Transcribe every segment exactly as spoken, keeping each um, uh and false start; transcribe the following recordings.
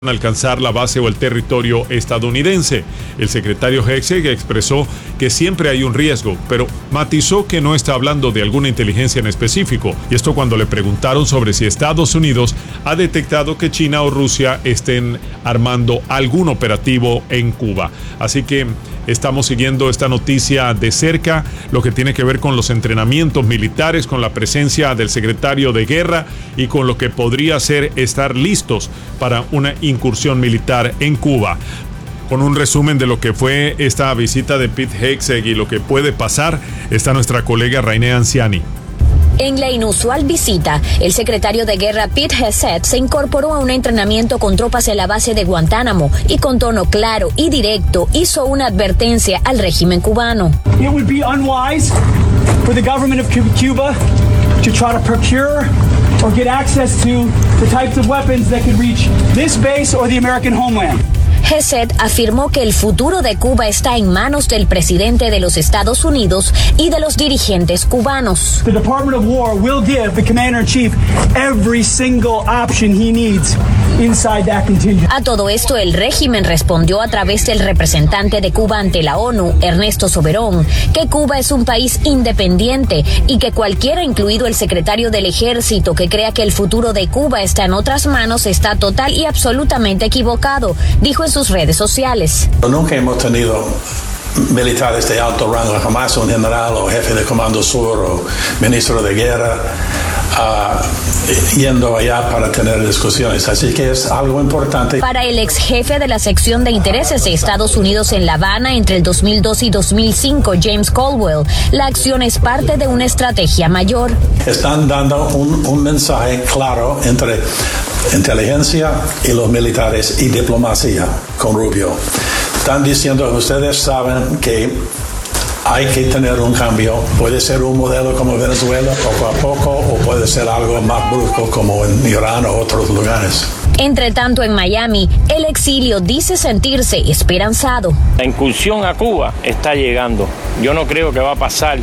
alcanzar la base o el territorio estadounidense. El secretario Hegseth expresó que siempre hay un riesgo, pero matizó que no está hablando de alguna inteligencia en específico, y esto cuando le preguntaron sobre si Estados Unidos ha detectado que China o Rusia estén armando algún operativo en Cuba. Así que estamos siguiendo esta noticia de cerca, lo que tiene que ver con los entrenamientos militares, con la presencia del secretario de Guerra y con lo que podría ser estar listos para una incursión militar en Cuba. Con un resumen de lo que fue esta visita de Pete Hegseth y lo que puede pasar, está nuestra colega Rainé Anciani. En la inusual visita, el secretario de Guerra Pete Hegseth se incorporó a un entrenamiento con tropas en la base de Guantánamo y con tono claro y directo hizo una advertencia al régimen cubano. It would be unwise for the government of Cuba to try to procure or get access to the types of weapons that could reach this base or the American homeland. Hegseth afirmó que el futuro de Cuba está en manos del presidente de los Estados Unidos y de los dirigentes cubanos. The Department of War will give the Commander-in-Chief every single option he needs inside that contingent. A todo esto, el régimen respondió a través del representante de Cuba ante la ONU, Ernesto Soberón, que Cuba es un país independiente y que cualquiera, incluido el secretario del Ejército, que crea que el futuro de Cuba está en otras manos, está total y absolutamente equivocado, dijo en sus redes sociales. Nunca hemos tenido militares de alto rango, jamás un general o jefe de Comando Sur o ministro de Guerra uh, yendo allá para tener discusiones, así que es algo importante. Para el ex jefe de la sección de intereses de Estados Unidos en La Habana entre el dos mil dos y dos mil cinco, James Caldwell, la acción es parte de una estrategia mayor. Están dando un, un mensaje claro entre inteligencia y los militares y diplomacia con Rubio. Están diciendo, ustedes saben que hay que tener un cambio. Puede ser un modelo como Venezuela, poco a poco, o puede ser algo más brusco como en Irán o otros lugares. Entre tanto, en Miami, el exilio dice sentirse esperanzado. La incursión a Cuba está llegando. Yo no creo que va a pasar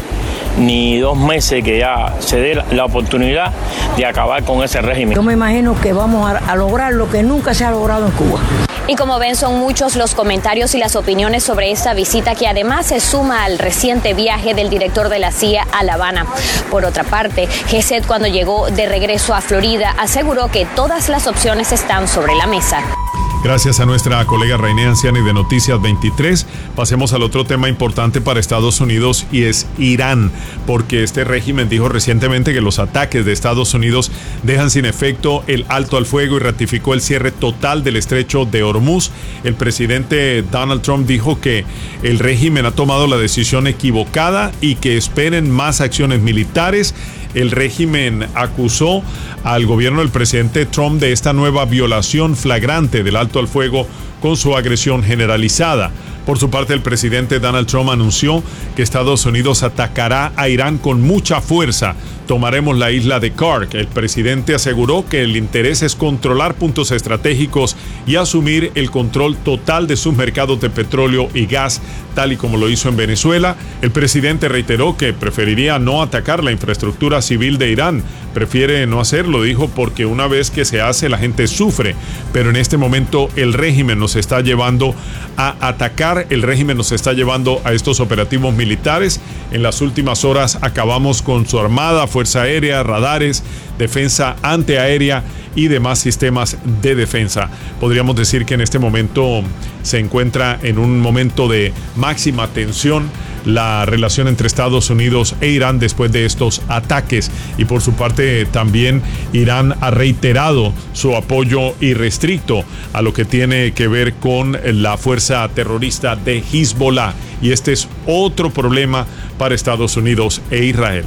ni dos meses que ya se dé la oportunidad de acabar con ese régimen. Yo me imagino que vamos a, a lograr lo que nunca se ha logrado en Cuba. Y como ven, son muchos los comentarios y las opiniones sobre esta visita, que además se suma al reciente viaje del director de la C I A a La Habana. Por otra parte, Hegseth, cuando llegó de regreso a Florida, aseguró que todas las opciones están sobre la mesa. Gracias a nuestra colega Rainé Anciani de Noticias veintitrés. Pasemos al otro tema importante para Estados Unidos, y es Irán, porque este régimen dijo recientemente que los ataques de Estados Unidos dejan sin efecto el alto al fuego y ratificó el cierre total del estrecho de Hormuz. El presidente Donald Trump dijo que el régimen ha tomado la decisión equivocada y que esperen más acciones militares. El régimen acusó al gobierno del presidente Trump de esta nueva violación flagrante del alto al fuego con su agresión generalizada. Por su parte, el presidente Donald Trump anunció que Estados Unidos atacará a Irán con mucha fuerza. Tomaremos la isla de Kark. El presidente aseguró que el interés es controlar puntos estratégicos y asumir el control total de sus mercados de petróleo y gas, tal y como lo hizo en Venezuela. El presidente reiteró que preferiría no atacar la infraestructura civil de Irán. Prefiere no hacerlo, dijo, porque una vez que se hace la gente sufre. Pero en este momento el régimen nos está llevando a atacar, el régimen nos está llevando a estos operativos militares. En las últimas horas acabamos con su armada, fuerza aérea, radares, defensa antiaérea y demás sistemas de defensa. Podríamos decir que en este momento se encuentra en un momento de máxima tensión la relación entre Estados Unidos e Irán después de estos ataques, y por su parte también Irán ha reiterado su apoyo irrestricto a lo que tiene que ver con la fuerza terrorista de Hezbollah, y este es otro problema para Estados Unidos e Israel.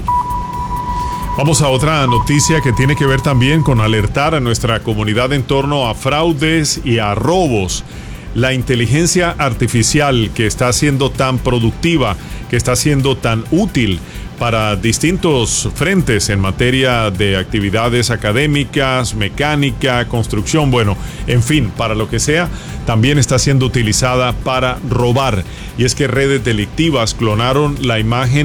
Vamos a otra noticia que tiene que ver también con alertar a nuestra comunidad en torno a fraudes y a robos. La inteligencia artificial, que está siendo tan productiva, que está siendo tan útil para distintos frentes en materia de actividades académicas, mecánica, construcción, bueno, en fin, para lo que sea, también está siendo utilizada para robar. Y es que redes delictivas clonaron la imagen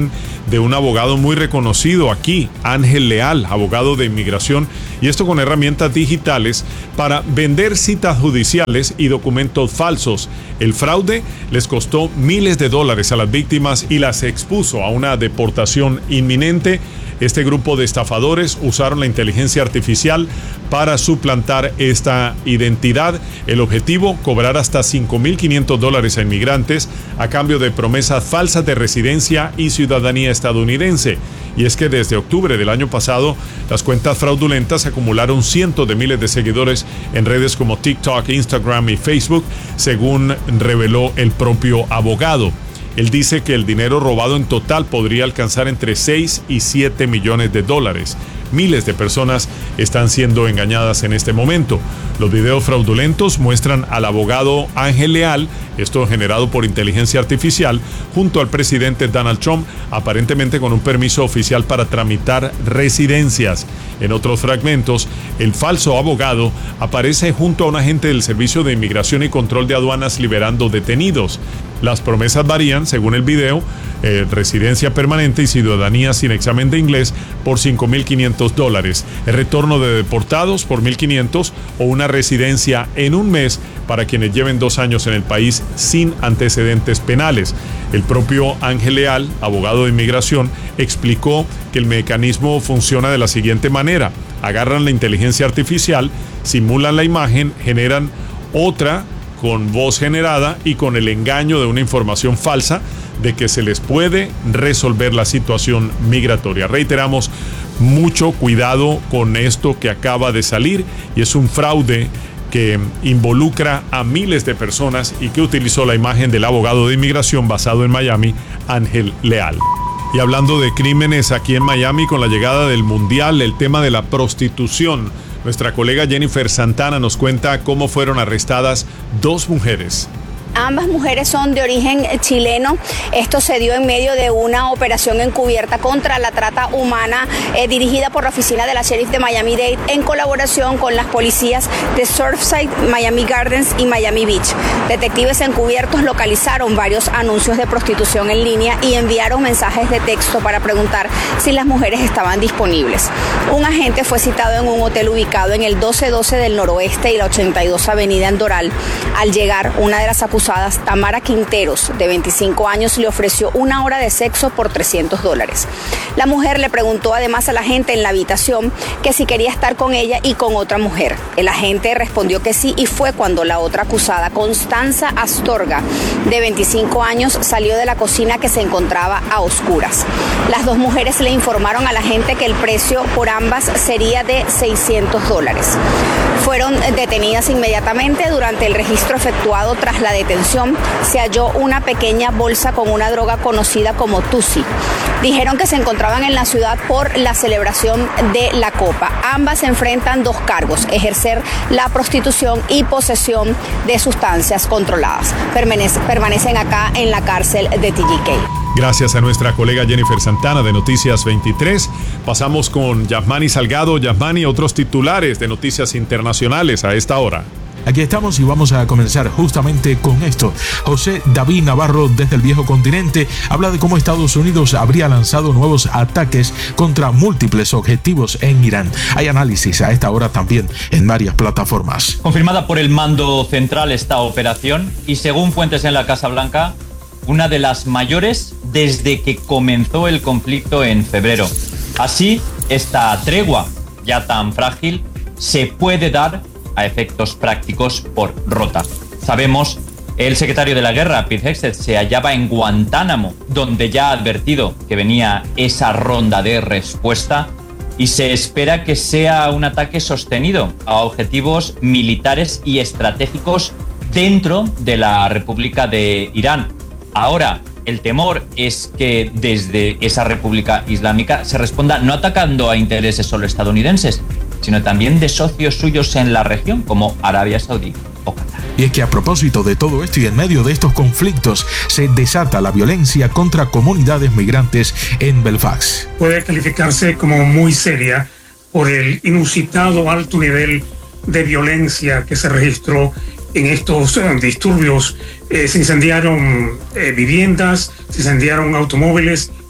de un abogado muy reconocido aquí, Ángel Leal, abogado de inmigración, y esto con herramientas digitales para vender citas judiciales y documentos falsos. El fraude les costó miles de dólares a las víctimas y las expuso a una deportación inminente. Este grupo de estafadores usaron la inteligencia artificial para suplantar esta identidad. El objetivo, cobrar hasta cinco mil quinientos dólares a inmigrantes a cambio de promesas falsas de residencia y ciudadanía estadounidense. Y es que desde octubre del año pasado, las cuentas fraudulentas acumularon cientos de miles de seguidores en redes como TikTok, Instagram y Facebook, según reveló el propio abogado. Él dice que el dinero robado en total podría alcanzar entre seis y siete millones de dólares. Miles de personas están siendo engañadas en este momento. Los videos fraudulentos muestran al abogado Ángel Leal, esto generado por inteligencia artificial, junto al presidente Donald Trump, aparentemente con un permiso oficial para tramitar residencias. En otros fragmentos, el falso abogado aparece junto a un agente del Servicio de Inmigración y Control de Aduanas liberando detenidos. Las promesas varían, según el video, eh, residencia permanente y ciudadanía sin examen de inglés por cinco mil quinientos dólares, el retorno de deportados por mil quinientos o una residencia en un mes para quienes lleven dos años en el país sin antecedentes penales. El propio Ángel Leal, abogado de inmigración, explicó que el mecanismo funciona de la siguiente manera: agarran la inteligencia artificial, simulan la imagen, generan otra con voz generada y con el engaño de una información falsa de que se les puede resolver la situación migratoria. Reiteramos, mucho cuidado con esto que acaba de salir, y es un fraude que involucra a miles de personas y que utilizó la imagen del abogado de inmigración basado en Miami, Ángel Leal. Y hablando de crímenes aquí en Miami, con la llegada del Mundial, el tema de la prostitución, nuestra colega Jennifer Santana nos cuenta cómo fueron arrestadas dos mujeres. Ambas mujeres son de origen chileno. Esto se dio en medio de una operación encubierta contra la trata humana eh, dirigida por la oficina de la sheriff de Miami-Dade en colaboración con las policías de Surfside, Miami Gardens y Miami Beach. Detectives encubiertos localizaron varios anuncios de prostitución en línea y enviaron mensajes de texto para preguntar si las mujeres estaban disponibles. Un agente fue citado en un hotel ubicado en el doce doce del Noroeste y la ochenta y dos Avenida en Doral. Al llegar, una de las acusadas, Tamara Quinteros, de veinticinco años, le ofreció una hora de sexo por trescientos dólares. La mujer le preguntó además al agente en la habitación que si quería estar con ella y con otra mujer. El agente respondió que sí, y fue cuando la otra acusada, Constanza Astorga, de veinticinco años, salió de la cocina que se encontraba a oscuras. Las dos mujeres le informaron al agente que el precio por ambas sería de seiscientos dólares. Fueron detenidas inmediatamente. Durante el registro efectuado tras la detención, se halló una pequeña bolsa con una droga conocida como Tusi. Dijeron que se encontraban en la ciudad por la celebración de la Copa. Ambas enfrentan dos cargos: ejercer la prostitución y posesión de sustancias controladas. Permanece, permanecen acá en la cárcel de T G K. Gracias a nuestra colega Jennifer Santana de Noticias veintitrés. Pasamos con Yasmani Salgado. Yasmani, otros titulares de noticias internacionales a esta hora. Aquí estamos y vamos a comenzar justamente con esto. José David Navarro, desde el viejo continente, habla de cómo Estados Unidos habría lanzado nuevos ataques contra múltiples objetivos en Irán. Hay análisis a esta hora también en varias plataformas. Confirmada por el mando central esta operación, y según fuentes en la Casa Blanca, una de las mayores desde que comenzó el conflicto en febrero. Así, esta tregua, ya tan frágil, se puede dar a efectos prácticos por rota. Sabemos, el secretario de la guerra, Pete Hegseth, se hallaba en Guantánamo, donde ya ha advertido que venía esa ronda de respuesta, y se espera que sea un ataque sostenido a objetivos militares y estratégicos dentro de la República de Irán. Ahora, el temor es que desde esa República Islámica se responda no atacando a intereses solo estadounidenses, sino también de socios suyos en la región, como Arabia Saudí o Qatar. Y es que a propósito de todo esto y en medio de estos conflictos, se desata la violencia contra comunidades migrantes en Belfast. Puede calificarse como muy seria por el inusitado alto nivel de violencia que se registró en estos eh, disturbios. Eh, se incendiaron eh, viviendas, se incendiaron automóviles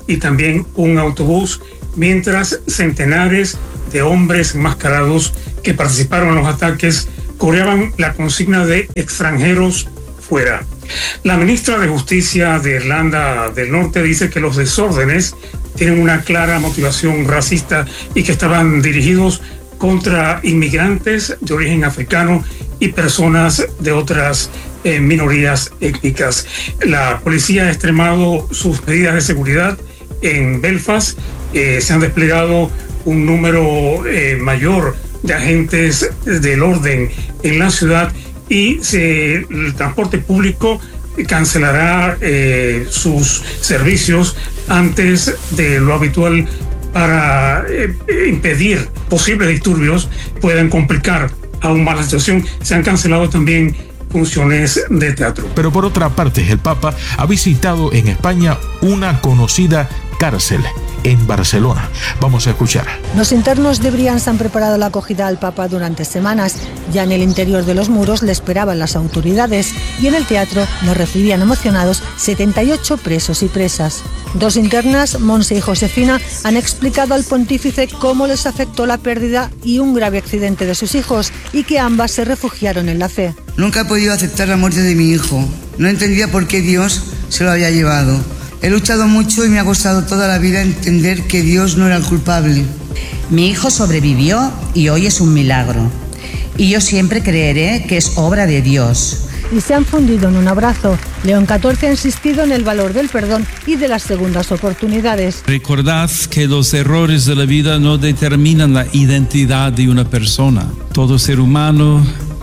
y también un autobús, mientras centenares de hombres enmascarados que participaron en los ataques coreaban la consigna de extranjeros fuera. La ministra de Justicia de Irlanda del Norte dice que los desórdenes tienen una clara motivación racista y que estaban dirigidos contra inmigrantes de origen africano y personas de otras eh, minorías étnicas. La policía ha extremado sus medidas de seguridad en Belfast. Eh, se han desplegado un número eh, mayor de agentes del orden en la ciudad y se, el transporte público cancelará eh, sus servicios antes de lo habitual para eh, impedir posibles disturbios puedan complicar aún más la situación. Se han cancelado también funciones de teatro. Pero por otra parte, el Papa ha visitado en España una conocida cárcel en Barcelona. Vamos a escuchar. Los internos de Brians han preparado la acogida al Papa durante semanas. Ya en el interior de los muros le esperaban las autoridades y en el teatro le recibían emocionados setenta y ocho presos y presas. Dos internas, Monse y Josefina, han explicado al pontífice cómo les afectó la pérdida y un grave accidente de sus hijos y que ambas se refugiaron en la fe. Nunca he podido aceptar la muerte de mi hijo. No entendía por qué Dios se lo había llevado. He luchado mucho y me ha costado toda la vida entender que Dios no era el culpable. Mi hijo sobrevivió y hoy es un milagro. Y yo siempre creeré que es obra de Dios. Y se han fundido en un abrazo. León catorce ha insistido en el valor del perdón y de las segundas oportunidades. Recordad que los errores de la vida no determinan la identidad de una persona. Todo ser humano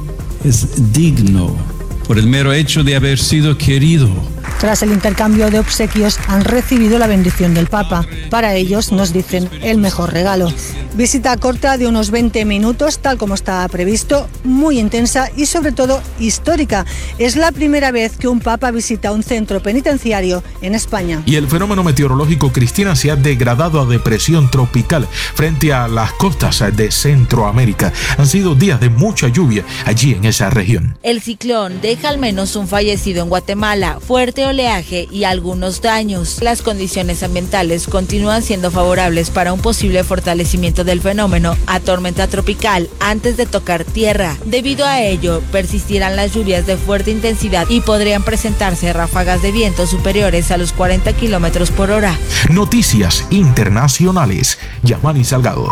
es digno por el mero hecho de haber sido querido. Tras el intercambio de obsequios han recibido la bendición del Papa. Para ellos, nos dicen, el mejor regalo. Visita corta de unos veinte minutos, tal como está previsto, muy intensa y sobre todo histórica. Es la primera vez que un Papa visita un centro penitenciario en España. Y el fenómeno meteorológico, Cristina, se ha degradado a depresión tropical frente a las costas de Centroamérica. Han sido días de mucha lluvia allí en esa región. El ciclón deja al menos un fallecido en Guatemala, fuerte oleaje y algunos daños. Las condiciones ambientales continúan siendo favorables para un posible fortalecimiento del fenómeno a tormenta tropical antes de tocar tierra. Debido a ello, persistirán las lluvias de fuerte intensidad y podrían presentarse ráfagas de viento superiores a los cuarenta kilómetros por hora. Noticias internacionales. Yasmani Salgado.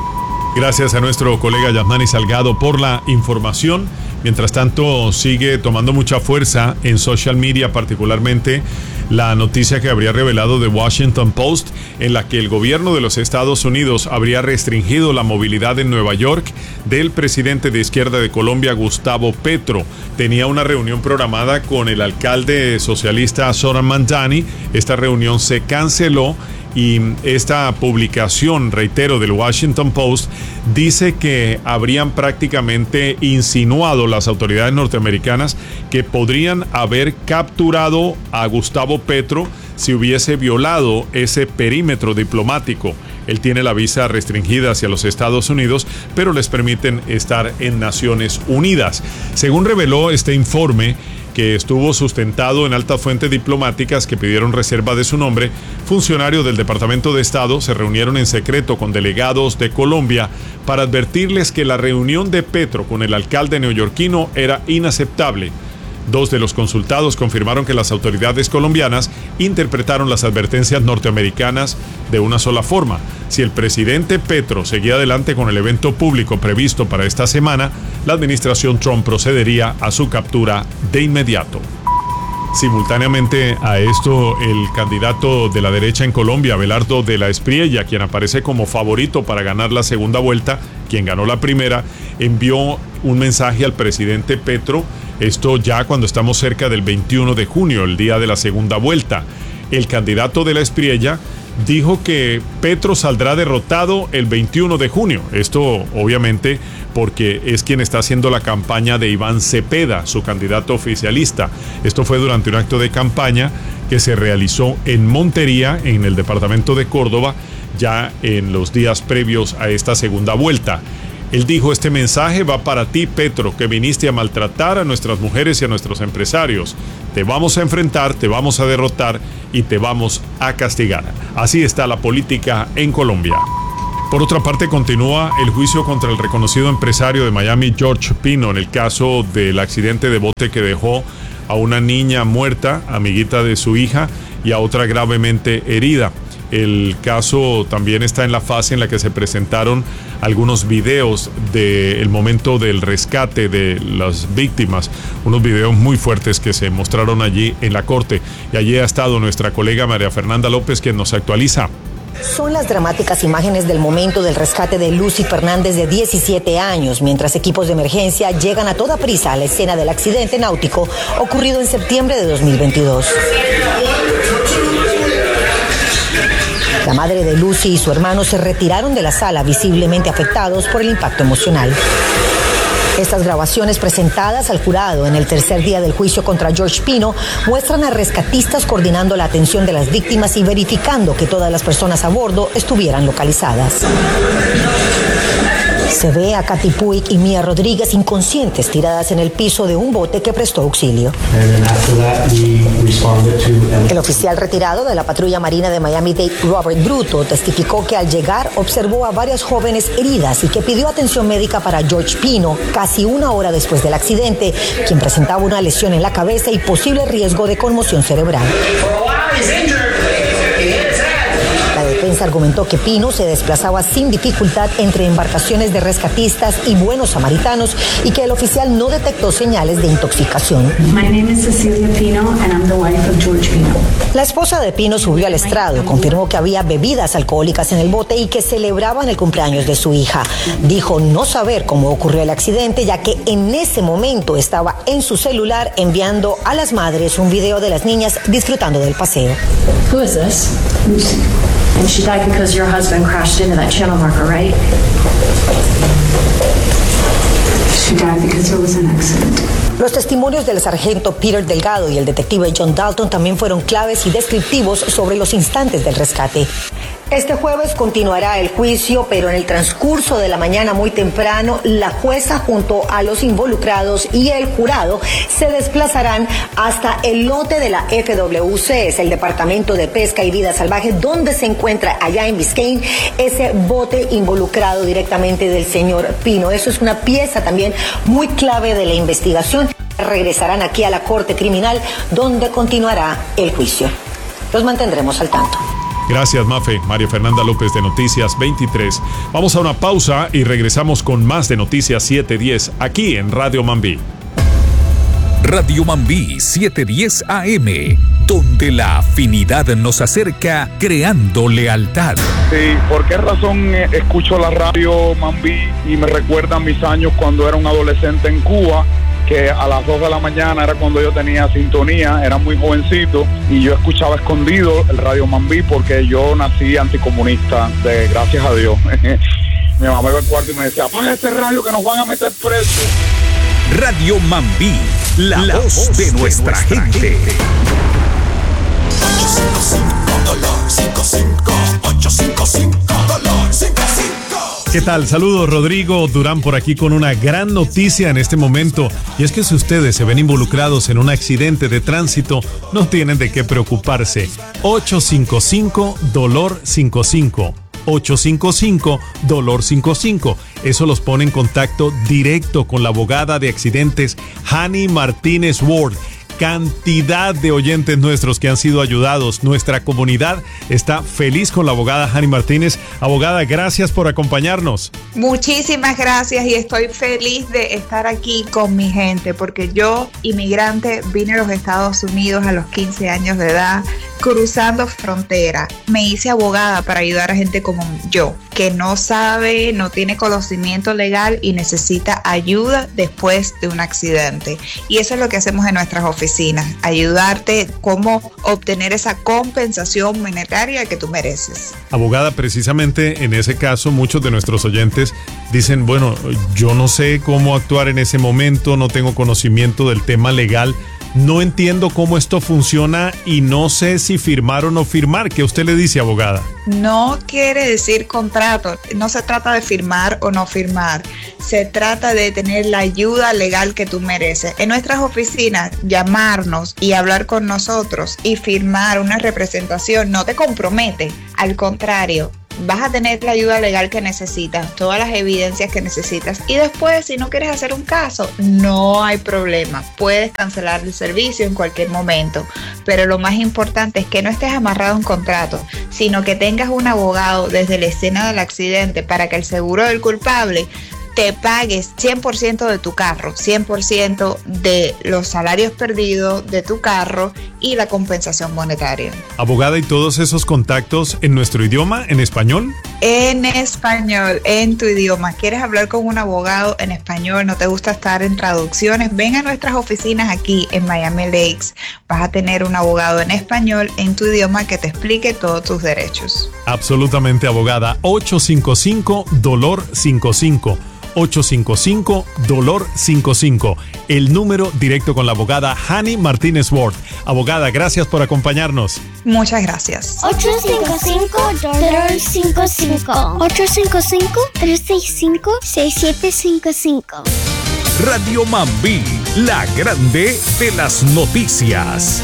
Gracias a nuestro colega Yasmani Salgado por la información. Mientras tanto, sigue tomando mucha fuerza en social media, particularmente la noticia que habría revelado The Washington Post, en la que el gobierno de los Estados Unidos habría restringido la movilidad en Nueva York del presidente de izquierda de Colombia, Gustavo Petro. Tenía una reunión programada con el alcalde socialista Zoran Mandani. Esta reunión se canceló. Y esta publicación, reitero, del Washington Post, dice que habrían prácticamente insinuado las autoridades norteamericanas que podrían haber capturado a Gustavo Petro si hubiese violado ese perímetro diplomático. Él tiene la visa restringida hacia los Estados Unidos, pero les permiten estar en Naciones Unidas. Según reveló este informe, que estuvo sustentado en altas fuentes diplomáticas que pidieron reserva de su nombre, funcionarios del Departamento de Estado se reunieron en secreto con delegados de Colombia para advertirles que la reunión de Petro con el alcalde neoyorquino era inaceptable. Dos de los consultados confirmaron que las autoridades colombianas interpretaron las advertencias norteamericanas de una sola forma. Si el presidente Petro seguía adelante con el evento público previsto para esta semana, la administración Trump procedería a su captura de inmediato. Simultáneamente a esto, el candidato de la derecha en Colombia, Abelardo de la Espriella, quien aparece como favorito para ganar la segunda vuelta, quien ganó la primera, envió un mensaje al presidente Petro, esto ya cuando estamos cerca del veintiuno de junio, el día de la segunda vuelta. El candidato de la Espriella dijo que Petro saldrá derrotado el veintiuno de junio. Esto obviamente porque es quien está haciendo la campaña de Iván Cepeda, su candidato oficialista. Esto fue durante un acto de campaña que se realizó en Montería, en el departamento de Córdoba, ya en los días previos a esta segunda vuelta. Él dijo: este mensaje va para ti, Petro, que viniste a maltratar a nuestras mujeres y a nuestros empresarios. Te vamos a enfrentar, te vamos a derrotar y te vamos a castigar. Así está la política en Colombia. Por otra parte, continúa el juicio contra el reconocido empresario de Miami, George Pino, en el caso del accidente de bote que dejó a una niña muerta, amiguita de su hija, y a otra gravemente herida. El caso también está en la fase en la que se presentaron algunos videos del momento del rescate de las víctimas, unos videos muy fuertes que se mostraron allí en la corte. Y allí ha estado nuestra colega María Fernanda López, quien nos actualiza. Son las dramáticas imágenes del momento del rescate de Lucy Fernández, de diecisiete años, mientras equipos de emergencia llegan a toda prisa a la escena del accidente náutico ocurrido en septiembre de dos mil veintidós. La madre de Lucy y su hermano se retiraron de la sala, visiblemente afectados por el impacto emocional. Estas grabaciones presentadas al jurado en el tercer día del juicio contra George Pino muestran a rescatistas coordinando la atención de las víctimas y verificando que todas las personas a bordo estuvieran localizadas. Se ve a Katy Puig y Mia Rodríguez inconscientes, tiradas en el piso de un bote que prestó auxilio. El oficial retirado de la patrulla marina de Miami-Dade, Robert Bruto, testificó que al llegar observó a varias jóvenes heridas y que pidió atención médica para George Pino casi una hora después del accidente, quien presentaba una lesión en la cabeza y posible riesgo de conmoción cerebral. La defensa argumentó que Pino se desplazaba sin dificultad entre embarcaciones de rescatistas y buenos samaritanos y que el oficial no detectó señales de intoxicación. My name is Cecilia Pino and I'm the wife of George Pino. La esposa de Pino subió al estrado, confirmó que había bebidas alcohólicas en el bote y que celebraban el cumpleaños de su hija. Dijo no saber cómo ocurrió el accidente, ya que en ese momento estaba en su celular enviando a las madres un video de las niñas disfrutando del paseo. Who is this? Lucy. And she died because your husband crashed into that channel marker, right? She died because there was an accident. Los testimonios del sargento Peter Delgado y el detective John Dalton también fueron claves y descriptivos sobre los instantes del rescate. Este jueves continuará el juicio, pero en el transcurso de la mañana muy temprano, la jueza junto a los involucrados y el jurado se desplazarán hasta el lote de la F W C, es el Departamento de Pesca y Vida Salvaje, donde se encuentra allá en Biscayne ese bote involucrado directamente del señor Pino. Eso es una pieza también muy clave de la investigación. Regresarán aquí a la Corte Criminal, donde continuará el juicio. Los mantendremos al tanto. Gracias, Mafe. María Fernanda López de Noticias veintitrés. Vamos a una pausa y regresamos con más de Noticias siete diez aquí en Radio Mambí. Radio Mambí siete diez A M, donde la afinidad nos acerca creando lealtad. Sí, ¿por qué razón escucho la radio Mambí y me recuerdan mis años cuando era un adolescente en Cuba? Que a las dos de la mañana era cuando yo tenía sintonía, era muy jovencito y yo escuchaba escondido el Radio Mambí porque yo nací anticomunista, de gracias a Dios. Mi mamá iba al cuarto y me decía, apaga este radio que nos van a meter presos. Radio Mambí, la, la voz, voz de, de nuestra, nuestra gente. gente. ocho cinco cinco dolor cinco cinco, ocho cinco cinco dolor cinco cinco. ¿Qué tal? Saludos, Rodrigo Durán por aquí con una gran noticia en este momento. Y es que si ustedes se ven involucrados en un accidente de tránsito, no tienen de qué preocuparse. ocho cinco cinco dolor cinco cinco. ocho cinco cinco dolor cinco cinco. Eso los pone en contacto directo con la abogada de accidentes, Hani Martínez Ward. Cantidad de oyentes nuestros que han sido ayudados. Nuestra comunidad está feliz con la abogada Hani Martínez. Abogada, gracias por acompañarnos. Muchísimas gracias y estoy feliz de estar aquí con mi gente porque yo, inmigrante, vine a los Estados Unidos a los quince años de edad, cruzando frontera. Me hice abogada para ayudar a gente como yo, que no sabe, no tiene conocimiento legal y necesita ayuda después de un accidente. Y eso es lo que hacemos en nuestras oficinas, ayudarte cómo obtener esa compensación monetaria que tú mereces. Abogada, precisamente en ese caso muchos de nuestros oyentes dicen, bueno, yo no sé cómo actuar en ese momento, no tengo conocimiento del tema legal. no entiendo cómo esto funciona y no sé si firmar o no firmar. ¿Qué usted le dice, abogada? No quiere decir contrato, no se trata de firmar o no firmar, se trata de tener la ayuda legal que tú mereces. En nuestras oficinas, llamarnos y hablar con nosotros y firmar una representación no te compromete, al contrario. Vas a tener la ayuda legal que necesitas, todas las evidencias que necesitas y después, si no quieres hacer un caso, no hay problema, puedes cancelar el servicio en cualquier momento, pero lo más importante es que no estés amarrado a un contrato, sino que tengas un abogado desde la escena del accidente para que el seguro del culpable te pagues cien por ciento de tu carro, cien por ciento de los salarios perdidos de tu carro y la compensación monetaria. Abogada, ¿y todos esos contactos en nuestro idioma, en español? En español, en tu idioma. ¿Quieres hablar con un abogado en español? ¿No te gusta estar en traducciones? Ven a nuestras oficinas aquí en Miami Lakes. Vas a tener un abogado en español en tu idioma que te explique todos tus derechos. Absolutamente, abogada. ocho cinco cinco, D O L O R cinco cinco. ocho cinco cinco, D O L O R cinco cinco. El número directo con la abogada Hani Martínez Ward. Abogada, gracias por acompañarnos. Muchas gracias. ocho cinco cinco, D O L O R cinco cinco. ocho cinco cinco, tres seis cinco, seis siete cinco cinco. Radio Mambí, la grande de las noticias.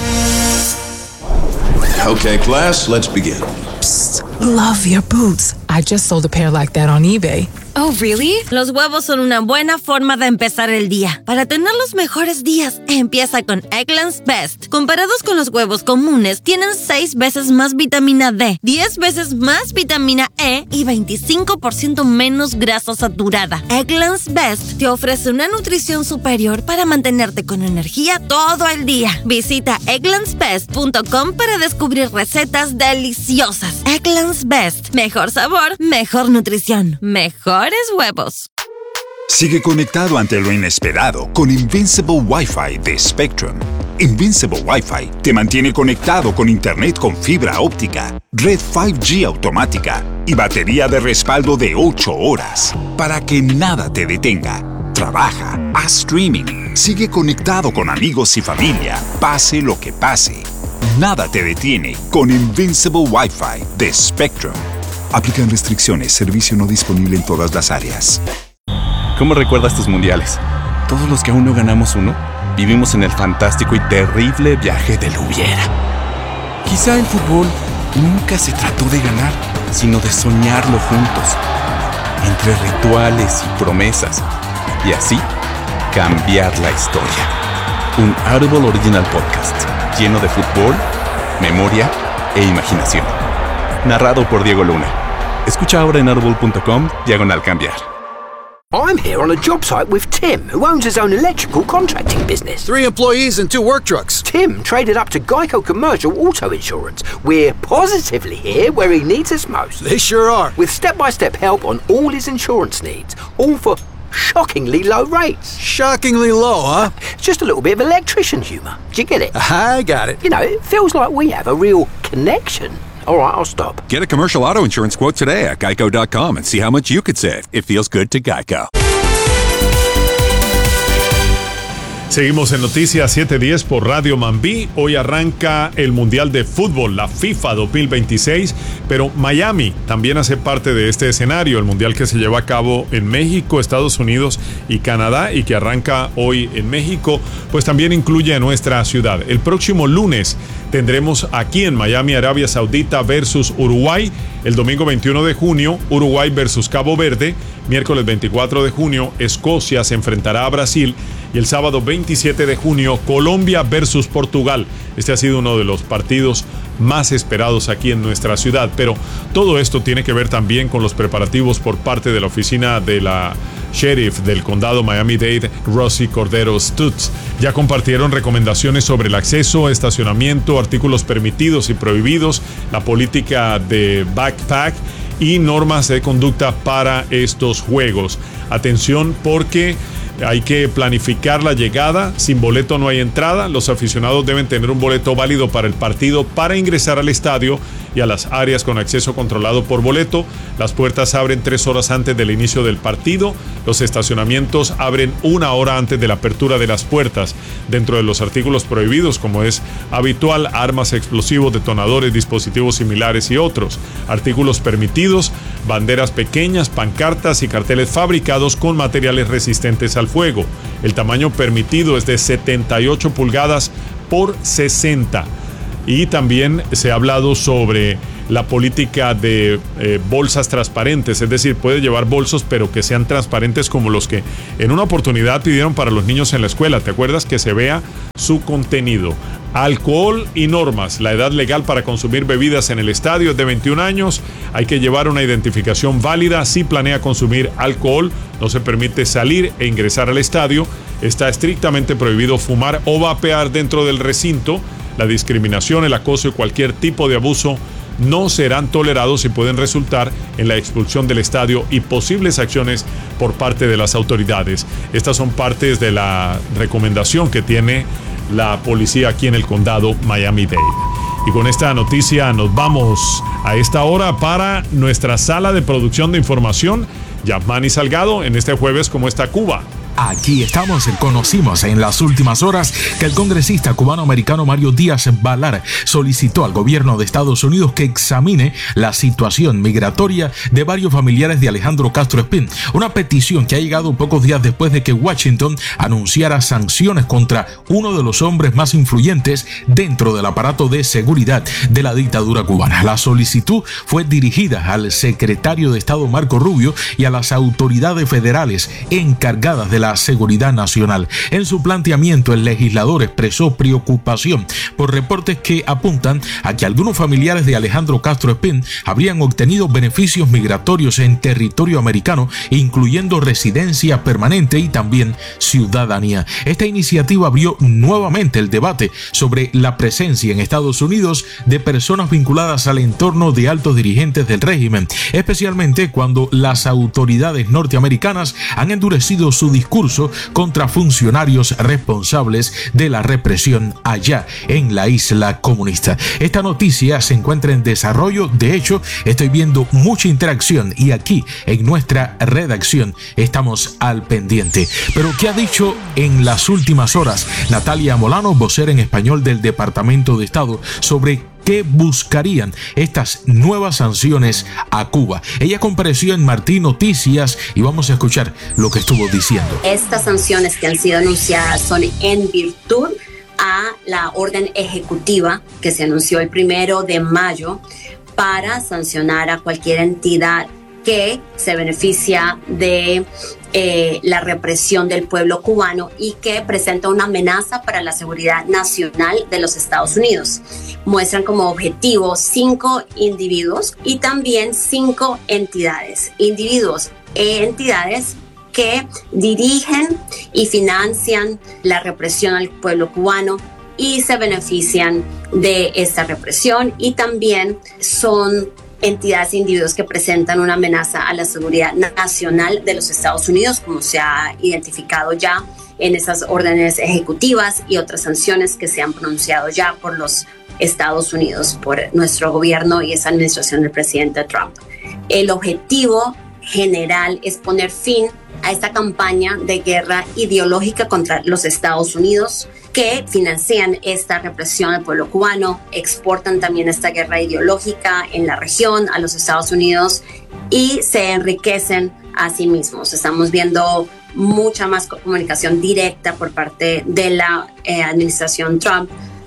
Okay, class, let's begin. Psst, love your boots. I just sold a pair like that on eBay. Oh, really? Los huevos son una buena forma de empezar el día. Para tener los mejores días, empieza con Eggland's Best. Comparados con los huevos comunes, tienen seis veces más vitamina D, diez veces más vitamina E y veinticinco por ciento menos grasa saturada. Eggland's Best te ofrece una nutrición superior para mantenerte con energía todo el día. Visita egglands best punto com para descubrir recetas deliciosas. Eggland's Best. Mejor sabor, mejor nutrición, mejor huevos. Sigue conectado ante lo inesperado con Invincible Wi-Fi de Spectrum. Invincible Wi-Fi te mantiene conectado con internet con fibra óptica, red cinco G automática y batería de respaldo de ocho horas para que nada te detenga. Trabaja, haz streaming, sigue conectado con amigos y familia, pase lo que pase. Nada te detiene con Invincible Wi-Fi de Spectrum. Aplican restricciones, servicio no disponible en todas las áreas. ¿Cómo recuerdas tus mundiales? Todos los que aún no ganamos uno, vivimos en el fantástico y terrible viaje del hubiera. Quizá el fútbol nunca se trató de ganar, sino de soñarlo juntos, entre rituales y promesas, y así cambiar la historia. Un Audible Original Podcast, lleno de fútbol, memoria e imaginación. Narrado por Diego Luna. Escucha ahora en audible punto com, diagonal cambiar. I'm here on a job site with Tim, who owns his own electrical contracting business. Three employees and two work trucks. Tim traded up to Geico Commercial Auto Insurance. We're positively here where he needs us most. They sure are. With step-by-step help on all his insurance needs, all for shockingly low rates. Shockingly low, huh? Just a little bit of electrician humour. Do you get it? I got it. You know, it feels like we have a real connection. All right, I'll stop. Get a commercial auto insurance quote today at geico dot com and see how much you could save. It feels good to Geico. Seguimos en Noticias siete diez por Radio Mambí. Hoy arranca el Mundial de Fútbol, la FIFA dos mil veintiséis, pero Miami también hace parte de este escenario, el Mundial que se lleva a cabo en México, Estados Unidos y Canadá y que arranca hoy en México, pues también incluye a nuestra ciudad. El próximo lunes tendremos aquí en Miami, Arabia Saudita versus Uruguay, el domingo veintiuno de junio, Uruguay versus Cabo Verde, miércoles veinticuatro de junio, Escocia se enfrentará a Brasil y el sábado veintisiete de junio, Colombia versus Portugal. Este ha sido uno de los partidos más esperados aquí en nuestra ciudad, pero todo esto tiene que ver también con los preparativos por parte de la oficina de la sheriff del condado Miami-Dade, Rosy Cordero Stutz. Ya compartieron recomendaciones sobre el acceso, estacionamiento, artículos permitidos y prohibidos, la política de backpack y normas de conducta para estos juegos. Atención porque Hay que planificar la llegada. Sin boleto no hay entrada. Los aficionados deben tener un boleto válido para el partido para ingresar al estadio y a las áreas con acceso controlado por boleto. Las puertas abren tres horas antes del inicio del partido. Los estacionamientos abren una hora antes de la apertura de las puertas. Dentro de los artículos prohibidos, como es habitual, armas, explosivos, detonadores, dispositivos similares y otros. Artículos permitidos: banderas pequeñas, pancartas y carteles fabricados con materiales resistentes al fuego. El tamaño permitido es de setenta y ocho pulgadas por sesenta. Y también se ha hablado sobre la política de eh, bolsas transparentes, es decir, puede llevar bolsos pero que sean transparentes, como los que en una oportunidad pidieron para los niños en la escuela. ¿Te acuerdas? Que se vea su contenido. Alcohol y normas. La edad legal para consumir bebidas en el estadio es de veintiún años. Hay que llevar una identificación válida. Si planea consumir alcohol, no se permite salir e ingresar al estadio. Está estrictamente prohibido fumar o vapear dentro del recinto. La discriminación, el acoso y cualquier tipo de abuso no serán tolerados y pueden resultar en la expulsión del estadio y posibles acciones por parte de las autoridades. Estas son partes de la recomendación que tiene la policía aquí en el condado Miami-Dade. Y con esta noticia nos vamos a esta hora para nuestra sala de producción de información. Yasmani Salgado, en este jueves, ¿cómo está Cuba? Aquí estamos. Conocimos en las últimas horas que el congresista cubano-americano Mario Díaz Balar solicitó al gobierno de Estados Unidos que examine la situación migratoria de varios familiares de Alejandro Castro Espín, una petición que ha llegado pocos días después de que Washington anunciara sanciones contra uno de los hombres más influyentes dentro del aparato de seguridad de la dictadura cubana. La solicitud fue dirigida al secretario de Estado Marco Rubio y a las autoridades federales encargadas de la seguridad nacional. En su planteamiento, el legislador expresó preocupación por reportes que apuntan a que algunos familiares de Alejandro Castro Espín habrían obtenido beneficios migratorios en territorio americano, incluyendo residencia permanente y también ciudadanía. Esta iniciativa abrió nuevamente el debate sobre la presencia en Estados Unidos de personas vinculadas al entorno de altos dirigentes del régimen, especialmente cuando las autoridades norteamericanas han endurecido su discurso contra funcionarios responsables de la represión allá en la isla comunista. Esta noticia se encuentra en desarrollo. De hecho, estoy viendo mucha interacción y aquí en nuestra redacción estamos al pendiente. Pero ¿qué ha dicho en las últimas horas Natalia Molano, vocera en español del Departamento de Estado, sobre qué buscarían estas nuevas sanciones a Cuba? Ella compareció en Martín Noticias y vamos a escuchar lo que estuvo diciendo. Estas sanciones que han sido anunciadas son en virtud a la orden ejecutiva que se anunció el primero de mayo para sancionar a cualquier entidad que se beneficia de eh, la represión del pueblo cubano y que presenta una amenaza para la seguridad nacional de los Estados Unidos. Muestran como objetivo cinco individuos y también cinco entidades. Individuos e entidades que dirigen y financian la represión al pueblo cubano y se benefician de esta represión, y también son entidades e individuos que presentan una amenaza a la seguridad nacional de los Estados Unidos, como se ha identificado ya en esas órdenes ejecutivas y otras sanciones que se han pronunciado ya por los Estados Unidos, por nuestro gobierno y esa administración del presidente Trump. El objetivo general es poner fin a esta campaña de guerra ideológica contra los Estados Unidos, que financian esta represión al pueblo cubano, exportan también esta guerra ideológica en la región a los Estados Unidos y se enriquecen a sí mismos. Estamos viendo mucha más comunicación directa por parte de la eh, administración Trump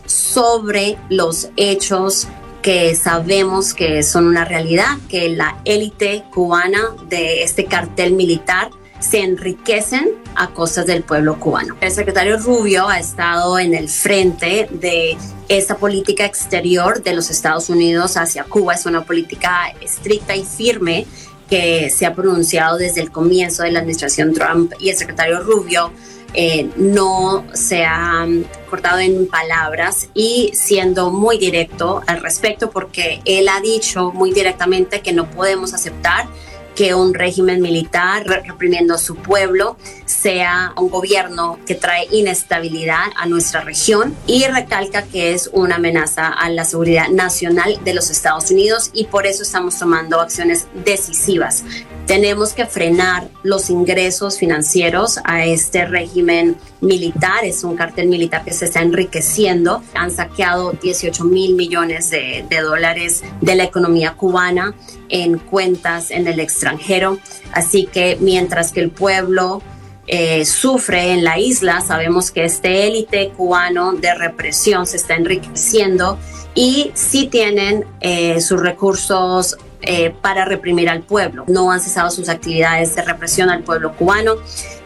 sobre los hechos que sabemos que son una realidad, que la élite cubana de este cartel militar se enriquecen a costas del pueblo cubano. El secretario Rubio ha estado en el frente de esta política exterior de los Estados Unidos hacia Cuba. Es una política estricta y firme que se ha pronunciado desde el comienzo de la administración Trump, y el secretario Rubio eh, no se ha cortado en palabras y siendo muy directo al respecto, porque él ha dicho muy directamente que no podemos aceptar que un régimen militar reprimiendo a su pueblo sea un gobierno que trae inestabilidad a nuestra región, y recalca que es una amenaza a la seguridad nacional de los Estados Unidos, y por eso estamos tomando acciones decisivas. Tenemos que frenar los ingresos financieros a este régimen militar. Es un cartel militar que se está enriqueciendo. Han saqueado dieciocho mil millones de, de dólares de la economía cubana en cuentas en el extranjero. Así que mientras que el pueblo eh, sufre en la isla, sabemos que este élite cubano de represión se está enriqueciendo, y sí tienen eh, sus recursos Eh, para reprimir al pueblo. No han cesado sus actividades de represión al pueblo cubano,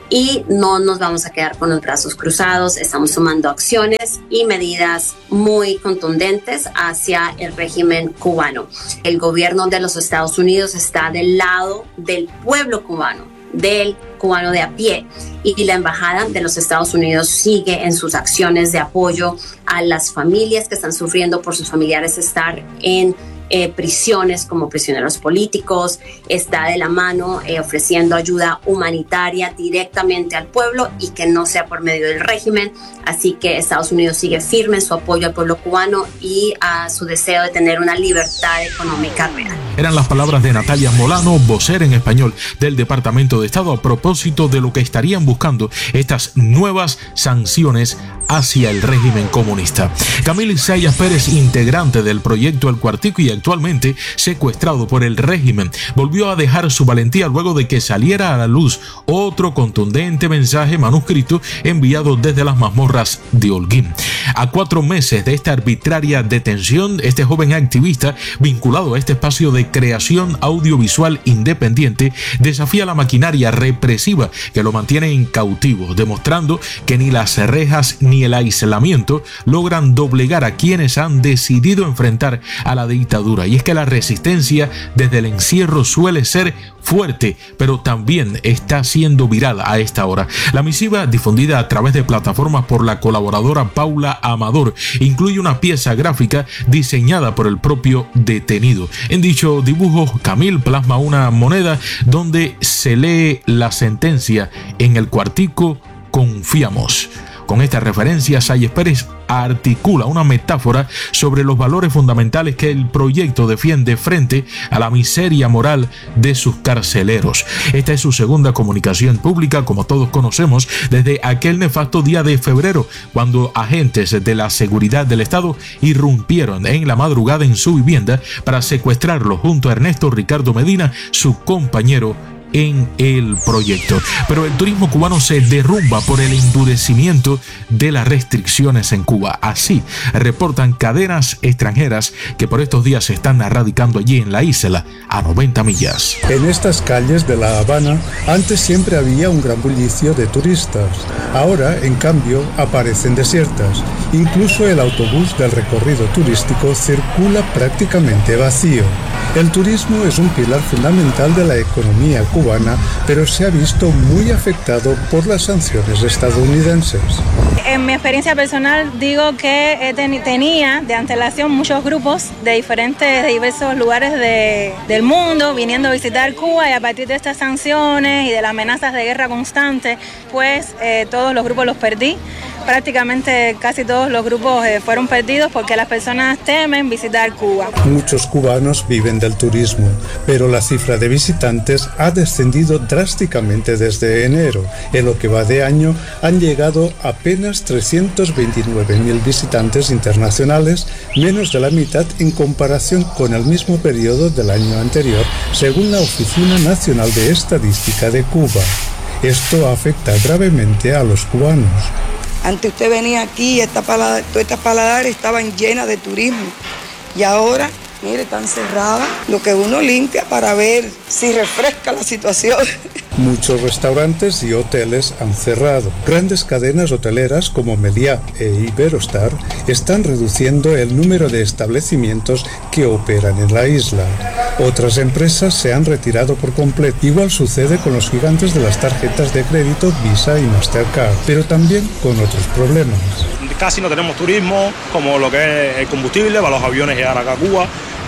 y no nos vamos a quedar con los brazos cruzados. Estamos tomando acciones y medidas muy contundentes hacia el régimen cubano. El gobierno de los Estados Unidos está del lado del pueblo cubano, del cubano de a pie, y la embajada de los Estados Unidos sigue en sus acciones de apoyo a las familias que están sufriendo por sus familiares estar en Eh, prisiones como prisioneros políticos. Está de la mano eh, ofreciendo ayuda humanitaria directamente al pueblo, y que no sea por medio del régimen. Así que Estados Unidos sigue firme en su apoyo al pueblo cubano y a su deseo de tener una libertad económica real. Eran las palabras de Natalia Molano, vocera en español del Departamento de Estado, a propósito de lo que estarían buscando estas nuevas sanciones hacia el régimen comunista. Camilo Isaías Pérez, integrante del proyecto El Cuartico y actualmente secuestrado por el régimen, volvió a dejar su valentía luego de que saliera a la luz otro contundente mensaje manuscrito enviado desde las mazmorras de Holguín. A cuatro meses de esta arbitraria detención, este joven activista vinculado a este espacio de creación audiovisual independiente desafía la maquinaria represiva que lo mantiene en cautivo, demostrando que ni las rejas ni el aislamiento logran doblegar a quienes han decidido enfrentar a la dictadura. Y es que la resistencia desde el encierro suele ser fuerte, pero también está siendo viral a esta hora. La misiva, difundida a través de plataformas por la colaboradora Paula Amador, incluye una pieza gráfica diseñada por el propio detenido. En dicho dibujo, Camil plasma una moneda donde se lee la sentencia: en el Cuartico confiamos. Con esta referencia, Sáenz Pérez articula una metáfora sobre los valores fundamentales que el proyecto defiende frente a la miseria moral de sus carceleros. Esta es su segunda comunicación pública, como todos conocemos, desde aquel nefasto día de febrero, cuando agentes de la seguridad del Estado irrumpieron en la madrugada en su vivienda para secuestrarlo junto a Ernesto Ricardo Medina, su compañero en el proyecto. Pero el turismo cubano se derrumba por el endurecimiento de las restricciones en Cuba. Así reportan cadenas extranjeras que por estos días se están radicando allí en la isla, a noventa millas. En estas calles de La Habana antes siempre había un gran bullicio de turistas. Ahora, en cambio, aparecen desiertas. Incluso el autobús del recorrido turístico circula prácticamente vacío. El turismo es un pilar fundamental de la economía cubana, pero se ha visto muy afectado por las sanciones estadounidenses. En mi experiencia personal digo que ten, tenía de antelación muchos grupos de diferentes, de diversos lugares de, del mundo viniendo a visitar Cuba, y a partir de estas sanciones y de las amenazas de guerra constante, pues eh, todos los grupos los perdí. Prácticamente casi todos los grupos eh, fueron perdidos porque las personas temen visitar Cuba. Muchos cubanos viven del turismo, pero la cifra de visitantes ha descendido drásticamente desde enero. En lo que va de año han llegado apenas trescientos veintinueve mil visitantes internacionales, menos de la mitad en comparación con el mismo periodo del año anterior, según la Oficina Nacional de Estadística de Cuba. Esto afecta gravemente a los cubanos. Antes usted venía aquí y esta palada, todas estas paladares estaban llenas de turismo. Y ahora, mire, están cerradas. Lo que uno limpia para ver si refresca la situación. Muchos restaurantes y hoteles han cerrado. Grandes cadenas hoteleras como Meliá e Iberostar están reduciendo el número de establecimientos que operan en la isla. Otras empresas se han retirado por completo. Igual sucede con los gigantes de las tarjetas de crédito Visa y Mastercard, pero también con otros problemas. Casi no tenemos turismo, como lo que es el combustible para los aviones llegar acá a Cuba.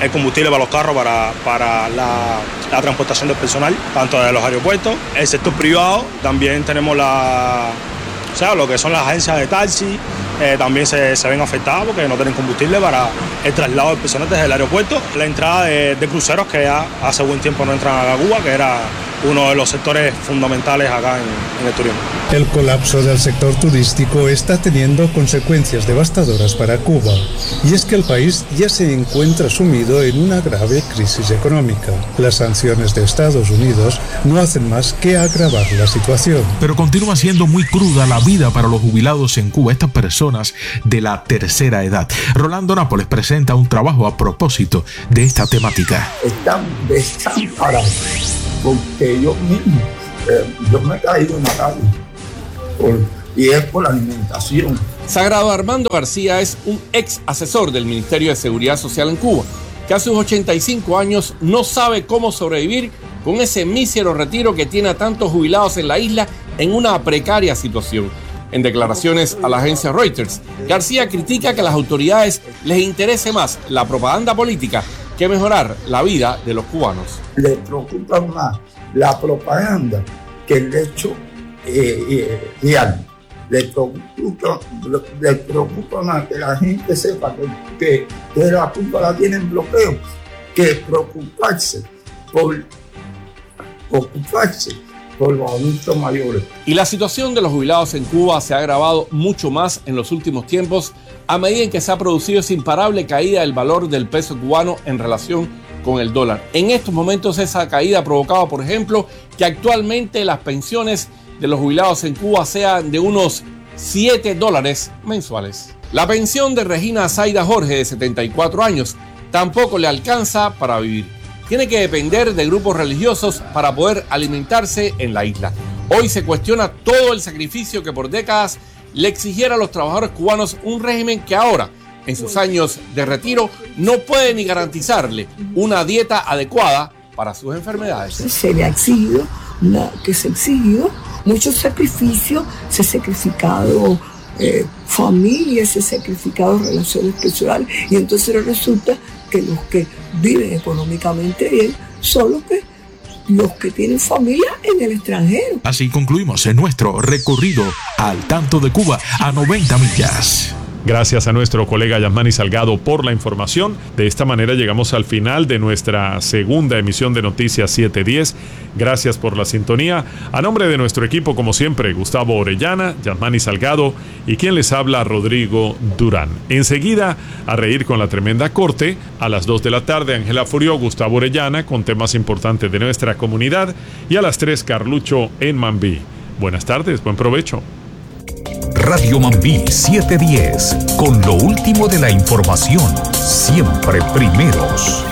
el combustible para los carros, para, para la, la transportación del personal, tanto de los aeropuertos. El sector privado, también tenemos la, o sea, lo que son las agencias de taxi, eh, también se, se ven afectadas porque no tienen combustible para el traslado del personal desde el aeropuerto. La entrada de, de cruceros que ya hace buen tiempo no entran a Cuba, que era uno de los sectores fundamentales acá en, en el turismo. El colapso del sector turístico está teniendo consecuencias devastadoras para Cuba, y es que el país ya se encuentra sumido en una grave crisis económica. Las sanciones de Estados Unidos no hacen más que agravar la situación. Pero continúa siendo muy cruda la vida para los jubilados en Cuba, estas personas de la tercera edad. Rolando Nápoles presenta un trabajo a propósito de esta temática. Están desamparados porque yo mismo, eh, yo me he caído en la calle por, y es por la alimentación. Sagrado Armando García es un ex asesor del Ministerio de Seguridad Social en Cuba, que a sus ochenta y cinco años no sabe cómo sobrevivir con ese mísero retiro que tiene a tantos jubilados en la isla en una precaria situación. En declaraciones a la agencia Reuters, García critica que a las autoridades les interese más la propaganda política que mejorar la vida de los cubanos. Les preocupa más la propaganda que el hecho eh, eh, real. Les preocupa, les preocupa más que la gente sepa que, que, que la culpa la tienen bloqueo, que preocuparse por ocuparse por los adultos mayores. Y la situación de los jubilados en Cuba se ha agravado mucho más en los últimos tiempos a medida en que se ha producido esa imparable caída del valor del peso cubano en relación con el dólar. En estos momentos esa caída ha provocado, por ejemplo, que actualmente las pensiones de los jubilados en Cuba sean de unos siete dólares mensuales. La pensión de Regina Zaida Jorge, de setenta y cuatro años, tampoco le alcanza para vivir. Tiene que depender de grupos religiosos para poder alimentarse en la isla. Hoy se cuestiona todo el sacrificio que por décadas le exigiera a los trabajadores cubanos un régimen que ahora, en sus años de retiro, no puede ni garantizarle una dieta adecuada para sus enfermedades. Se le ha exigido, una, que se ha exigido mucho sacrificio, se ha sacrificado eh, familias, se ha sacrificado relaciones personales, y entonces resulta que los que viven económicamente bien son los que los que tienen familia en el extranjero. Así concluimos en nuestro recorrido al tanto de Cuba a noventa millas. Gracias a nuestro colega Yasmani Salgado por la información. De esta manera llegamos al final de nuestra segunda emisión de Noticias siete diez. Gracias por la sintonía. A nombre de nuestro equipo, como siempre, Gustavo Orellana, Yasmani Salgado y quien les habla, Rodrigo Durán. Enseguida, a reír con la tremenda corte, a las dos de la tarde, Ángela Furió, Gustavo Orellana, con temas importantes de nuestra comunidad, y a las tres, Carlucho en Mambí. Buenas tardes, buen provecho. Radio Mambí siete diez, con lo último de la información, siempre primeros.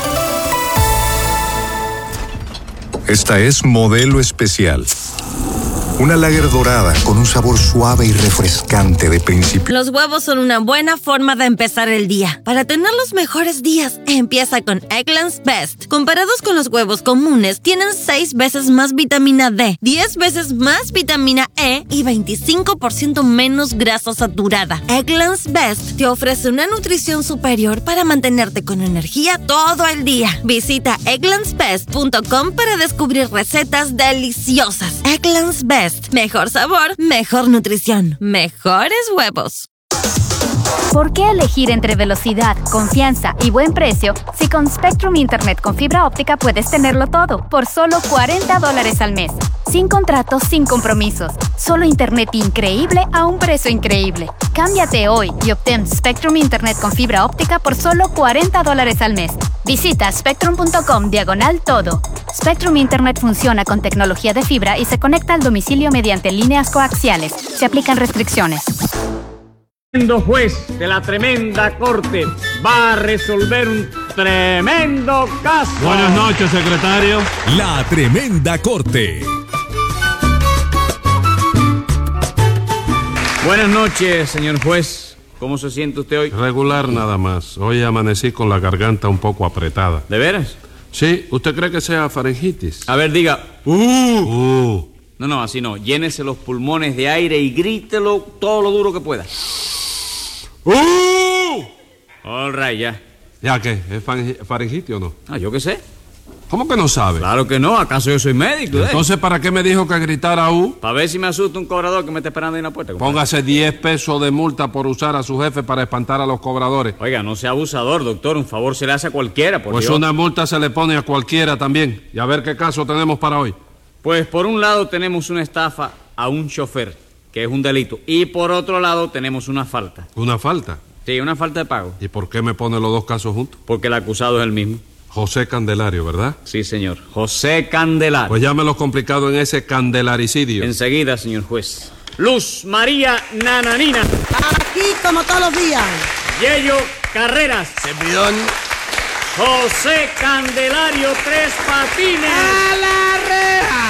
Esta es Modelo Especial. Una lager dorada con un sabor suave y refrescante de principio. Los huevos son una buena forma de empezar el día. Para tener los mejores días, empieza con Eggland's Best. Comparados con los huevos comunes, tienen seis veces más vitamina D, diez veces más vitamina E y veinticinco por ciento menos grasa saturada. Eggland's Best te ofrece una nutrición superior para mantenerte con energía todo el día. Visita egglands best punto com para descubrir recetas deliciosas. Eggland's Best. Mejor sabor, mejor nutrición, mejores huevos. ¿Por qué elegir entre velocidad, confianza y buen precio si con Spectrum Internet con fibra óptica puedes tenerlo todo por solo cuarenta dólares al mes? Sin contratos, sin compromisos. Solo internet increíble a un precio increíble. Cámbiate hoy y obtén Spectrum Internet con fibra óptica por solo cuarenta dólares al mes. Visita spectrum punto com diagonal todo. Spectrum Internet funciona con tecnología de fibra y se conecta al domicilio mediante líneas coaxiales. Se aplican restricciones. El juez de la tremenda corte va a resolver un tremendo caso. Buenas noches, secretario. La tremenda corte. Buenas noches, señor juez. ¿Cómo se siente usted hoy? Regular nada más. Hoy amanecí con la garganta un poco apretada. ¿De veras? Sí. ¿Usted cree que sea faringitis? A ver, diga. Uh. Uh. No, no, así no. Llénese los pulmones de aire y grítelo todo lo duro que pueda. ¡Uh! All right, ya. ¿Ya qué? ¿Es faringitis o no? Ah, yo qué sé. ¿Cómo que no sabe? Claro que no, ¿acaso yo soy médico? Entonces, ¿para qué me dijo que gritara U? Para ver si me asusta un cobrador que me está esperando ahí en la puerta. Compadre. Póngase diez pesos de multa por usar a su jefe para espantar a los cobradores. Oiga, no sea abusador, doctor. Un favor se le hace a cualquiera, por Pues Dios. una multa se le pone a cualquiera también. Y a ver qué caso tenemos para hoy. Pues por un lado tenemos una estafa a un chofer, que es un delito. Y por otro lado tenemos una falta. ¿Una falta? Sí, una falta de pago. ¿Y por qué me pone los dos casos juntos? Porque el acusado es el mismo. José Candelario, ¿verdad? Sí, señor. José Candelario. Pues llámelo complicado en ese candelaricidio. Enseguida, señor juez. Luz María Nananina. Aquí como todos los días. Yello Carreras. Servidor. José Candelario Tres Patines. ¡A la reja!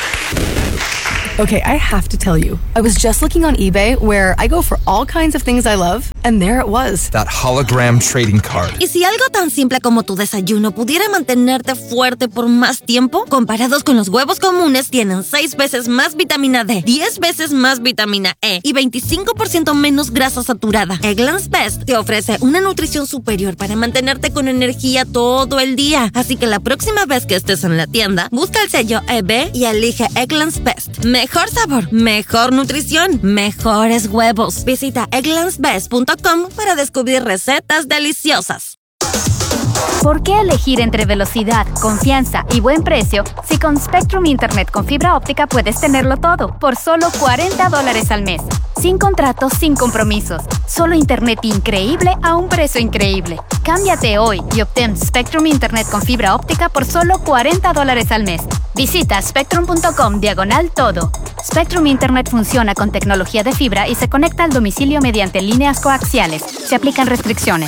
Okay, I have to tell you, I was just looking on eBay where I go for all kinds of things I love, and there it was. That hologram trading card. ¿Y si algo tan simple como tu desayuno pudiera mantenerte fuerte por más tiempo? Comparados con los huevos comunes, tienen seis veces más vitamina D, diez veces más vitamina E y veinticinco por ciento menos grasa saturada. Eggland's Best te ofrece una nutrición superior para mantenerte con energía todo el día. Así que la próxima vez que estés en la tienda, busca el sello E B y elige Eggland's Best. Mejor sabor, mejor nutrición, mejores huevos. Visita egglands best punto com para descubrir recetas deliciosas. ¿Por qué elegir entre velocidad, confianza y buen precio si con Spectrum Internet con fibra óptica puedes tenerlo todo por solo cuarenta dólares al mes? Sin contratos, sin compromisos. Solo internet increíble a un precio increíble. Cámbiate hoy y obtén Spectrum Internet con fibra óptica por solo cuarenta dólares al mes. Visita spectrum punto com diagonal todo. Spectrum Internet funciona con tecnología de fibra y se conecta al domicilio mediante líneas coaxiales. Se aplican restricciones.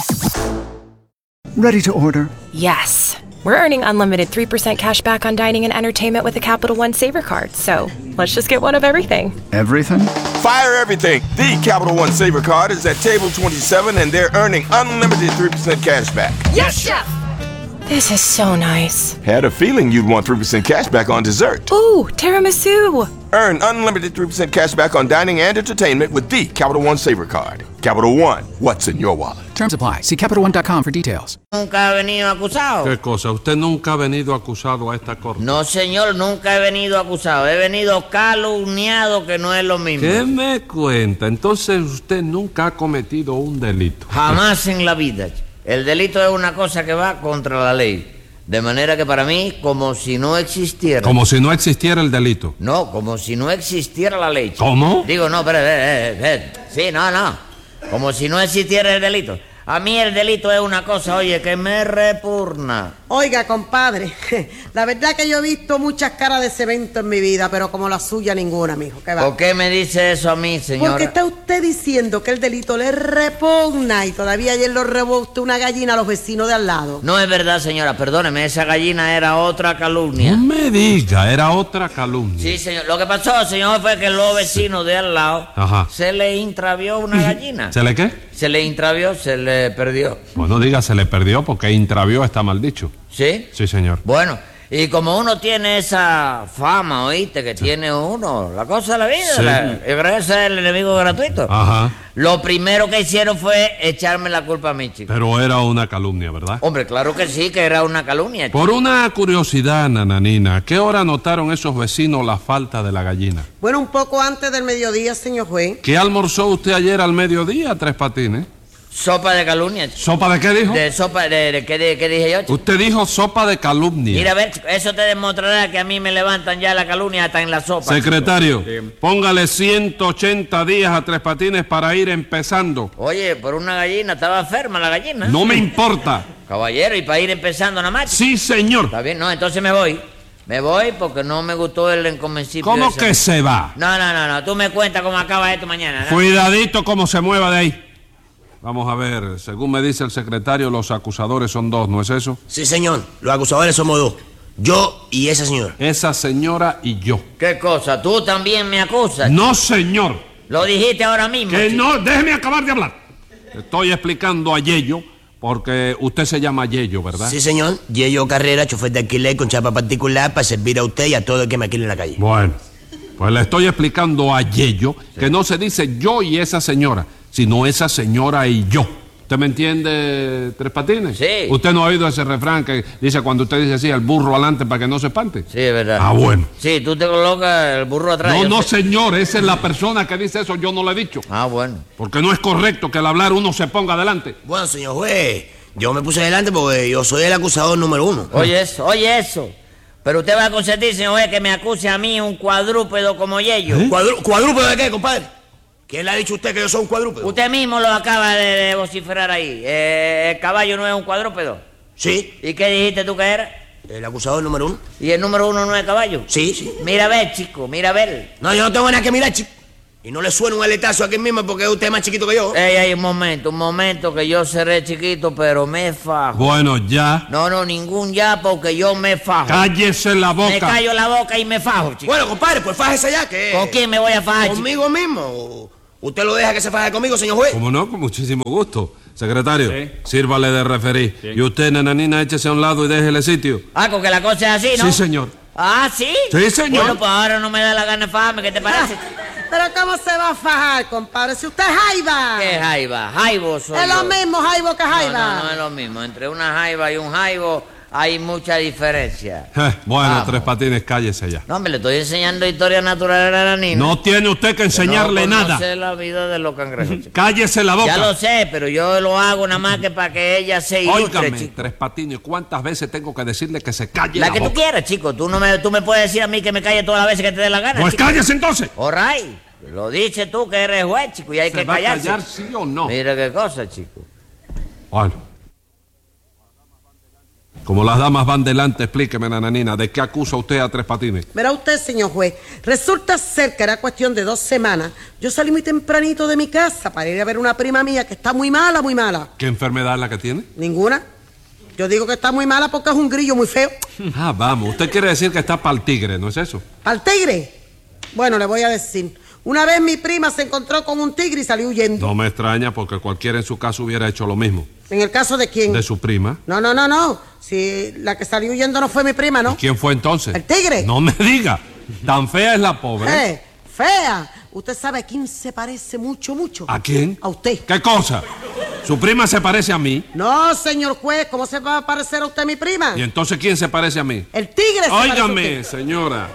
Ready to order? Yes. We're earning unlimited three percent cash back on dining and entertainment with a Capital One Saver card, so let's just get one of everything. Everything? Fire everything! The Capital One Saver card is at table twenty-seven and they're earning unlimited three percent cash back. Yes, Chef! This is so nice. Had a feeling you'd want three percent cash back on dessert. Ooh, tiramisu! Earn unlimited three percent cash back on dining and entertainment with the Capital One Saver card. Capital One, what's in your wallet? Terms apply. See Capital One dot com for details. Nunca he venido acusado. ¿Qué cosa? ¿Usted nunca ha venido acusado a esta corte? No, señor, nunca he venido acusado. He venido calumniado, que no es lo mismo. ¿Qué me cuenta? Entonces usted nunca ha cometido un delito. Jamás en la vida. El delito es una cosa que va contra la ley. De manera que para mí, como si no existiera. Como si no existiera el delito. No, como si no existiera la ley. ¿Cómo? Digo, no, pero, eh, eh, eh, sí, no, no. Como si no existiera el delito. A mí el delito es una cosa, oye, que me repugna. Oiga, compadre, la verdad que yo he visto muchas caras de cemento en mi vida, pero como la suya ninguna, mijo. ¿Qué va? ¿Por qué me dice eso a mí, señora? Porque está usted diciendo que el delito le repugna y todavía ayer lo robó usted una gallina a los vecinos de al lado. No es verdad, señora, perdóneme, esa gallina era otra calumnia. No me diga, era otra calumnia. Sí, señor. Lo que pasó, señor, fue que los vecinos de al lado Ajá. se le intravió una gallina. ¿Se le qué? Se le intravió, se le perdió. Bueno, diga, se le perdió porque intravió está mal dicho. ¿Sí? Sí, señor. Bueno, y como uno tiene esa fama, oíste, que sí. tiene uno, la cosa de la vida, Sí. la, yo creo que ese es el enemigo gratuito. Ajá. Lo primero que hicieron fue echarme la culpa a mí, chico. Pero era una calumnia, ¿verdad? Hombre, claro que sí, que era una calumnia. Por una curiosidad, nananina, ¿qué hora notaron esos vecinos la falta de la gallina? Bueno, un poco antes del mediodía, señor juez. ¿Qué almorzó usted ayer al mediodía, Tres Patines? Sopa de calumnia. ¿Sopa de qué dijo? De sopa, de, de, ¿qué, de, ¿qué dije yo, chico? Usted dijo sopa de calumnia. Mira, a ver, chico, eso te demostrará que a mí me levantan ya la calumnia hasta en la sopa. Secretario, chico. póngale ciento ochenta días a Tres Patines para ir empezando. Oye, por una gallina, estaba enferma la gallina. No me importa. Caballero, ¿y para ir empezando nada más? Sí, señor. Está bien, no, entonces me voy. Me voy porque no me gustó el inconvencible. ¿Cómo ese. que se va? No, no, no, no, tú me cuentas cómo acaba esto mañana, ¿no? Cuidadito cómo se mueva de ahí. Vamos a ver, según me dice el secretario, los acusadores son dos, ¿no es eso? Sí, señor. Los acusadores somos dos. Yo y esa señora. Esa señora y yo. ¿Qué cosa? ¿Tú también me acusas? No, señor. Lo dijiste ahora mismo. Que chico. no, déjeme acabar de hablar. Estoy explicando a Yello, porque usted se llama Yello, ¿verdad? Sí, señor. Yello Carrera, chofer de alquiler con chapa particular para servir a usted y a todo el que me alquile en la calle. Bueno, pues le estoy explicando a Yello sí. que no se dice yo y esa señora, sino esa señora y yo. ¿Usted me entiende, Tres Patines? Sí. ¿Usted no ha oído ese refrán que dice cuando usted dice así, el burro adelante para que no se espante? Sí, es verdad. Ah, bueno. Sí, tú te colocas el burro atrás. No, no, sé. señor, esa es la persona que dice eso, yo no lo he dicho. Ah, bueno. Porque no es correcto que al hablar uno se ponga adelante. Bueno, señor juez, yo me puse adelante porque yo soy el acusador número uno. Oye eso, oye eso. Pero usted va a consentir, señor juez, que me acuse a mí un cuadrúpedo como Yello. ¿Eh? ¿Cuadrú ¿Cuadrúpedo de qué, compadre? ¿Quién le ha dicho a usted que yo soy un cuadrúpedo? Usted mismo lo acaba de, de vociferar ahí. Eh, ¿El caballo no es un cuadrúpedo? Sí. ¿Y qué dijiste tú que era? El acusador número uno. ¿Y el número uno no es caballo? Sí, sí. Mira a ver, chico, mira a ver. No, yo no tengo nada que mirar, chico. Y no le suena un aletazo aquí mismo porque usted es más chiquito que yo. Ey, ey, un momento, un momento, que yo seré chiquito, pero me fajo. Bueno, ya. No, no, ningún ya, porque yo me fajo. Cállese la boca. Me callo la boca y me fajo, chico. Bueno, compadre, pues fájese ya, que... ¿Con quién me voy a fajar, chico? ¿Conmigo mismo? ¿Usted lo deja que se faje conmigo, señor juez? ¿Cómo no? Con muchísimo gusto. Secretario, Sí. sírvale de referir. Sí. Y usted, nananina, échese a un lado y déjele sitio. Ah, con que la cosa es así, ¿no? Sí, señor. Ah, ¿sí? Sí, señor. Bueno, pues ahora no me da la gana de fajarme, ¿qué te parece? Pero ¿cómo se va a fajar, compadre? Si usted es jaiba. ¿Qué jaiba? Jaibo soy Es yo. lo mismo jaibo que jaiba. No, no, no es lo mismo. Entre una jaiba y un jaibo hay mucha diferencia. Eh, bueno, Vamos. Tres Patines, cállese ya. No, me le estoy enseñando historia natural a la niña. No tiene usted que enseñarle no nada. conoce la vida de los cangrejos, chico. Cállese la boca. Ya lo sé, pero yo lo hago nada más que para que ella se ilustre, Óigame, chico. Tres Patines, ¿cuántas veces tengo que decirle que se calle La la que tú boca? quieras, chico. Tú no me, tú me puedes decir a mí que me calle todas las veces que te dé la gana. Pues chico. cállese entonces. All right. Lo dices tú que eres juez, chico, y hay ¿Se que va a callarse. callar sí o no? Mira qué cosa, chico. Bueno. Como las damas van delante, explíqueme, nananina, ¿de qué acusa usted a Tres Patines? Verá usted, señor juez, resulta ser que era cuestión de dos semanas. Yo salí muy tempranito de mi casa para ir a ver una prima mía que está muy mala, muy mala. ¿Qué enfermedad es la que tiene? Ninguna. Yo digo que está muy mala porque es un grillo muy feo. Ah, vamos, usted quiere decir que está para el tigre, ¿no es eso? ¿Al tigre? Bueno, le voy a decir. Una vez mi prima se encontró con un tigre y salió huyendo. No me extraña porque cualquiera en su caso hubiera hecho lo mismo. ¿En el caso de quién? ¿De su prima? No, no, no, no. Si la que salió huyendo no fue mi prima, ¿no? ¿Quién fue entonces? ¿El tigre? No me diga. Tan fea es la pobre. Eh, fea. Usted sabe a quién se parece mucho, mucho. ¿A quién? A usted. ¿Qué cosa? ¿Su prima se parece a mí? No, señor juez, ¿cómo se va a parecer a usted mi prima? ¿Y entonces quién se parece a mí? El tigre se parece a Óigame, usted. señora.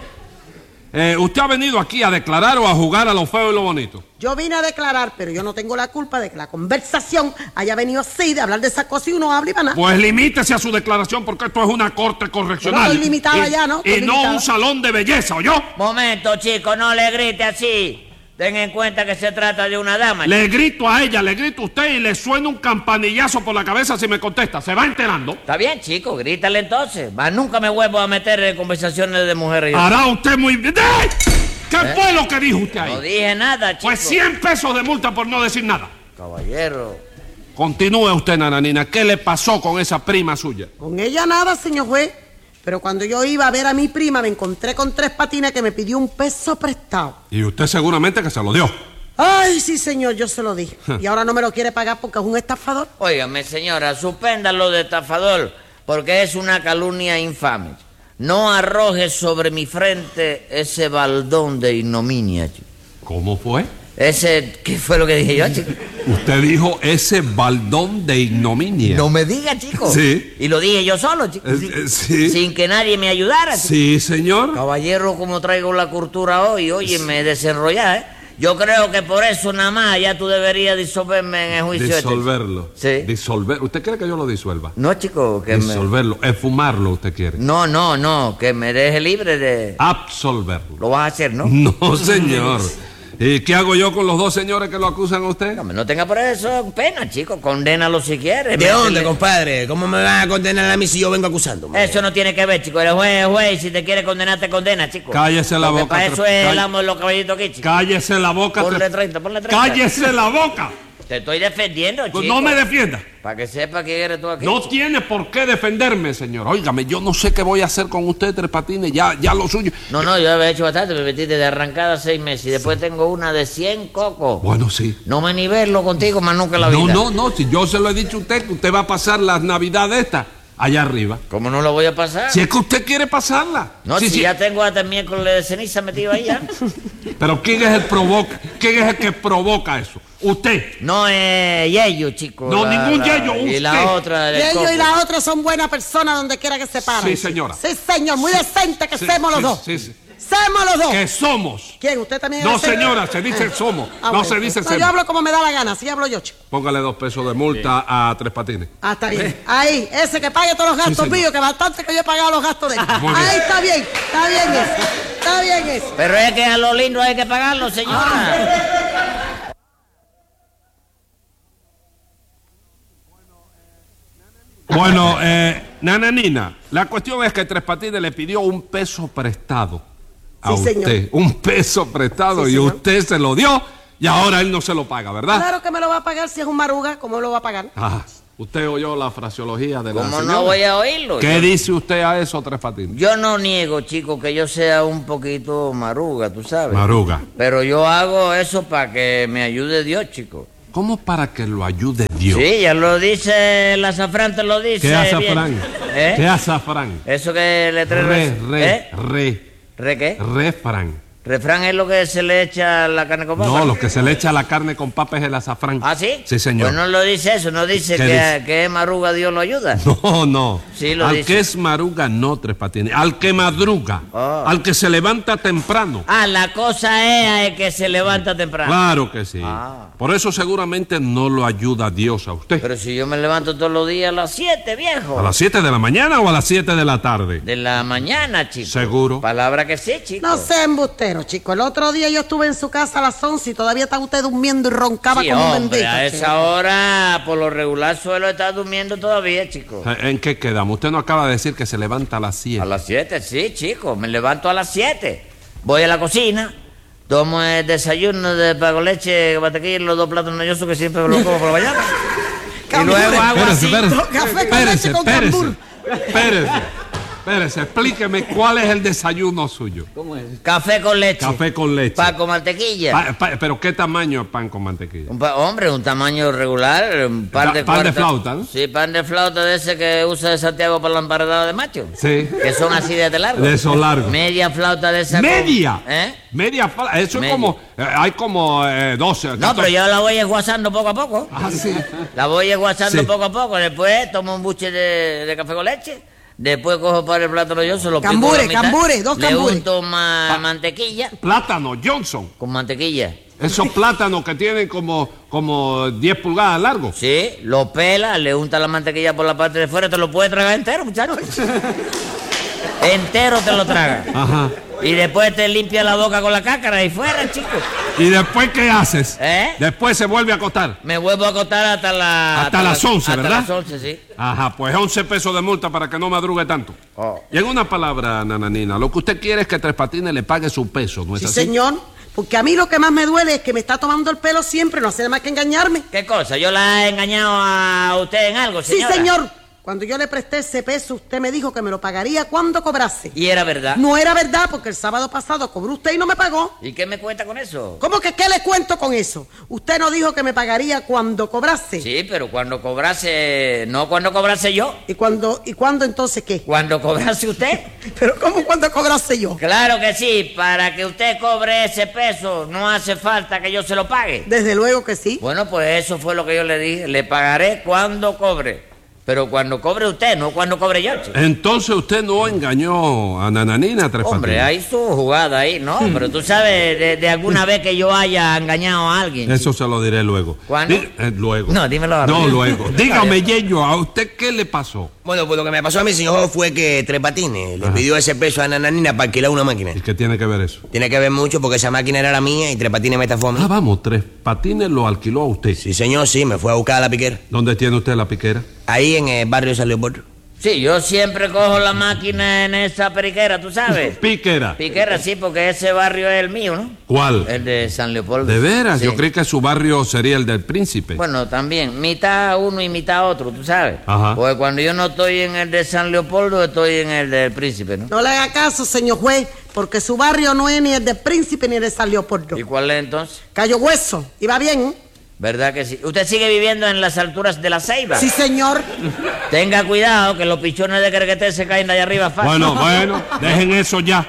Eh, ¿Usted ha venido aquí a declarar o a jugar a lo feo y lo bonito? Yo vine a declarar, pero yo no tengo la culpa de que la conversación haya venido así, de hablar de esas cosas y uno habla y para nada. Pues limítese a su declaración porque esto es una corte correccional. Yo estoy limitada y, ya, ¿no? Estoy Y no limitada. un salón de belleza, ¿oyó? Momento, chico, no le grite así. Ten en cuenta que se trata de una dama. Le grito a ella, le grito a usted y le suena un campanillazo por la cabeza si me contesta. ¿Se va enterando? Está bien, chico, grítale entonces. Más nunca me vuelvo a meter en conversaciones de mujeres. Hará usted muy bien. ¡Ey! ¿Qué ¿Eh? fue lo que dijo usted ahí? No dije nada, chico. Pues cien pesos de multa por no decir nada. Caballero. Continúe usted, nananina. ¿Qué le pasó con esa prima suya? Con ella nada, señor juez. Pero cuando yo iba a ver a mi prima, me encontré con Tres Patines que me pidió un peso prestado. Y usted seguramente que se lo dio. Ay, sí, señor, yo se lo dije. Y ahora no me lo quiere pagar porque es un estafador. Óigame, señora, suspéndalo de estafador, porque es una calumnia infame. No arroje sobre mi frente ese baldón de ignominia, chico. ¿Cómo fue? Ese, ¿qué fue lo que dije yo, chico? Usted dijo ese baldón de ignominia. No me diga, chico. Sí. Y lo dije yo solo, chico. Eh, eh, sí. Sin que nadie me ayudara, chico. Sí, señor. Caballero, como traigo la cultura hoy, oye, me desenrollá, ¿eh? Yo creo que por eso nada más ya tú deberías disolverme en el juicio. Disolverlo. Este. Sí. Disolver. ¿Usted quiere que yo lo disuelva? No, chico, que me... Disolverlo. Esfumarlo, usted quiere. No, no, no, que me deje libre de... Absolverlo. Lo vas a hacer, ¿no? No, señor. ¿Y qué hago yo con los dos señores que lo acusan a usted? No, no tenga por eso pena, chico. Condénalo si quieres. ¿De dónde, Métele. compadre? ¿Cómo me van a condenar a mí si yo vengo acusándome? Eso no tiene que ver, chico. El juez es juez y si te quiere condenar, te condena, chico. Cállese la Porque boca. para eso Tre- es el Cáll- amo de los caballitos aquí, chico. Cállese la boca. Ponle Tre- treinta, ponle treinta. Cállese la boca. Te estoy defendiendo, chico. Pues no me defienda. Para que sepa quién eres tú aquí. No chico. tiene por qué defenderme, señor. Óigame, yo no sé qué voy a hacer con usted, Tres Patines. Ya, ya lo suyo. No, no, yo he hecho bastante. Me metí de arrancada seis meses y después tengo una de cien cocos. Bueno, sí. No me nivelo contigo más nunca en la No, vida. no, no. Si yo se lo he dicho a usted, que usted va a pasar las navidades estas allá arriba. ¿Cómo no lo voy a pasar? Si es que usted quiere pasarla. No, Sí, si sí. ya tengo hasta el miércoles de ceniza metido ahí ya. Pero ¿quién es el provoca? ¿Quién es el que provoca eso? Usted. No es Yeyo, chico. No, la- ningún la- Yeyo, Y usted. la otra. Y del ellos coco. y la otra son buenas personas donde quiera que se paren. Sí, señora. Sí, señor, muy decente que Sí, seamos sí, los dos. sí, sí. Seamos los dos. Que somos. ¿Quién? ¿Usted también? No, es decente? señora, se dice somos. Ah, No bueno, se dice no, somos. yo hablo como me da la gana, así hablo yo, chico. Póngale dos pesos de multa a Tres Patines. Ah, está bien. Ahí, ese que pague todos los gastos señor. míos, que bastante que yo he pagado los gastos de él. Muy bien. Ahí está bien, está bien eso. Está bien eso. Pero es que a lo lindo hay que pagarlo, señora. Bueno, eh, Nananina, la cuestión es que Tres Patines le pidió un peso prestado a Sí, usted. señor. Un peso prestado Sí, y señor. usted se lo dio y ahora él no se lo paga, ¿verdad? Claro que me lo va a pagar si es un maruga, ¿cómo lo va a pagar? Ah, usted oyó la fraseología de la ¿Cómo señora. no voy a oírlo? ¿Qué Yo- dice usted a eso, Tres Patines? Yo no niego, chico, que yo sea un poquito maruga, tú sabes. Maruga. Pero yo hago eso para que me ayude Dios, chico. ¿Cómo para que lo ayude Dios? Sí, ya lo dice el azafrán, te lo dice. ¿Qué azafrán? bien. ¿Eh? ¿Qué azafrán? Eso que le trae... Re, re, ¿Eh? re, ¿Re qué? refrán. Refrán es lo que se le echa a la carne con papa. No, lo que se le echa a la carne con papa es el azafrán. ¿Ah, sí? Sí, señor. Pues no lo dice eso, no dice ¿Qué que, dice? que es maruga Dios lo ayuda. No, no. Sí, lo al dice. que es maruga, no, Tres Patines. Al que madruga. Oh. Al que se levanta temprano. Ah, la cosa es el que se levanta temprano. Claro que sí. Ah. Por eso seguramente no lo ayuda Dios a usted. Pero si yo me levanto todos los días a las siete, viejo. ¿A las siete de la mañana o a las siete de la tarde? De la mañana, chico. Seguro. Palabra que sí, chico. No sé, embustero, chico. El otro día yo estuve en su casa a las once y todavía estaba usted durmiendo y roncaba Sí, como un hombre, bendito. a chico. esa hora, por lo regular, suelo estar durmiendo todavía, chico. ¿En qué quedamos? Usted no acaba de decir que se levanta a las siete. A las siete, sí, chico. Me levanto a las siete. Voy a la cocina, tomo el desayuno de pago leche, mantequilla y los dos platos noyosos que siempre me los como por la mañana. Y luego hago Espérese, así. espérese. Café con Espérese, leche con espérese. cambur. Espérese. Espérese, explíqueme cuál es el desayuno suyo. ¿Cómo es? Café con leche. Café con leche. Pan con mantequilla. Pa- pa- pero ¿qué tamaño es pan con mantequilla? Un pa- hombre, un tamaño regular, un par Pa- de pan de cuarta- flauta, ¿no? Sí, pan de flauta de ese que usa Santiago para la emparedada de macho. Sí. Que son así de largo. De esos largos. Media flauta de esa. con- ¿Media? ¿Eh? Media fala- Eso Media. es como. eh, hay como eh, doce. No, catorce. pero yo la voy esguazando poco a poco. Ah, sí. La voy esguazando Sí. poco a poco. Después tomo un buche de, de café con leche. Después cojo para el plátano yo, se lo pico Cambure, a la mitad. cambure, dos Le cambures. unto ma- mantequilla. Plátano, Johnson. Con mantequilla. Esos plátanos que tienen como, como diez pulgadas largos. Sí, lo pela, le unta la mantequilla por la parte de fuera, te lo puedes tragar entero, muchacho. Entero te lo traga. Ajá. Y después te limpia la boca con la cácara y fuera, chico. ¿Y después qué haces? ¿Eh? Después se vuelve a acostar. Me vuelvo a acostar hasta la... Hasta las once, hasta ¿verdad? las once, sí. Ajá, pues once pesos de multa para que no madrugue tanto. Oh. Y en una palabra, Nananina, lo que usted quiere es que Tres Patines le pague su peso, ¿no es Sí, así? señor. Porque a mí lo que más me duele es que me está tomando el pelo siempre, no hace nada más que engañarme. ¿Qué cosa? ¿Yo la he engañado a usted en algo, señora? Sí, señor. Cuando yo le presté ese peso, usted me dijo que me lo pagaría cuando cobrase. Y era verdad. No era verdad, porque el sábado pasado cobró usted y no me pagó. ¿Y qué me cuenta con eso? ¿Cómo que qué le cuento con eso? Usted no dijo que me pagaría cuando cobrase. Sí, pero cuando cobrase... No cuando cobrase yo. ¿Y cuándo, y cuándo entonces qué? Cuando cobrase usted. ¿Pero cómo cuando cobrase yo? Claro que sí. Para que usted cobre ese peso, no hace falta que yo se lo pague. Desde luego que sí. Bueno, pues eso fue lo que yo le dije. Le pagaré cuando cobre. Pero cuando cobre usted, no cuando cobre yo, chico. Entonces usted no engañó a Nananina, Tres Hombre, Patines. hay su jugada ahí, ¿no? Pero tú sabes de, de alguna vez que yo haya engañado a alguien. Eso se lo diré luego. ¿Cuándo? Di- eh, luego. No, dímelo ahora. No, luego. Dígame, Yeyo, ¿a usted qué le pasó? Bueno, pues lo que me pasó a mí, señor, fue que Tres Patines le pidió ese peso a Nananina para alquilar una máquina. ¿Y qué tiene que ver eso? Tiene que ver mucho porque esa máquina era la mía y Tres Patines me estafó a mí. Ah, vamos, Tres Patines lo alquiló a usted. Sí, señor, sí, me fue a buscar a la piquera. ¿Dónde tiene usted la piquera? Ahí en el barrio de San Leopoldo. Sí, yo siempre cojo la máquina en esa periquera, ¿tú sabes? Piquera. Piquera, sí, porque ese barrio es el mío, ¿no? ¿Cuál? El de San Leopoldo. ¿De veras? Sí. Yo creí que su barrio sería el del Príncipe. Bueno, también, mitad uno y mitad otro, ¿tú sabes? Ajá. Porque cuando yo no estoy en el de San Leopoldo, estoy en el del Príncipe, ¿no? No le haga caso, señor juez, porque su barrio no es ni el de Príncipe ni el de San Leopoldo. ¿Y cuál es entonces? Cayo Hueso. ¿Y va bien? ¿eh? ¿Verdad que sí? ¿Usted sigue viviendo en las alturas de la Ceiba? Sí, señor. Tenga cuidado que los pichones de Crequeté se caen de allá arriba fácil. Bueno, bueno, dejen eso ya.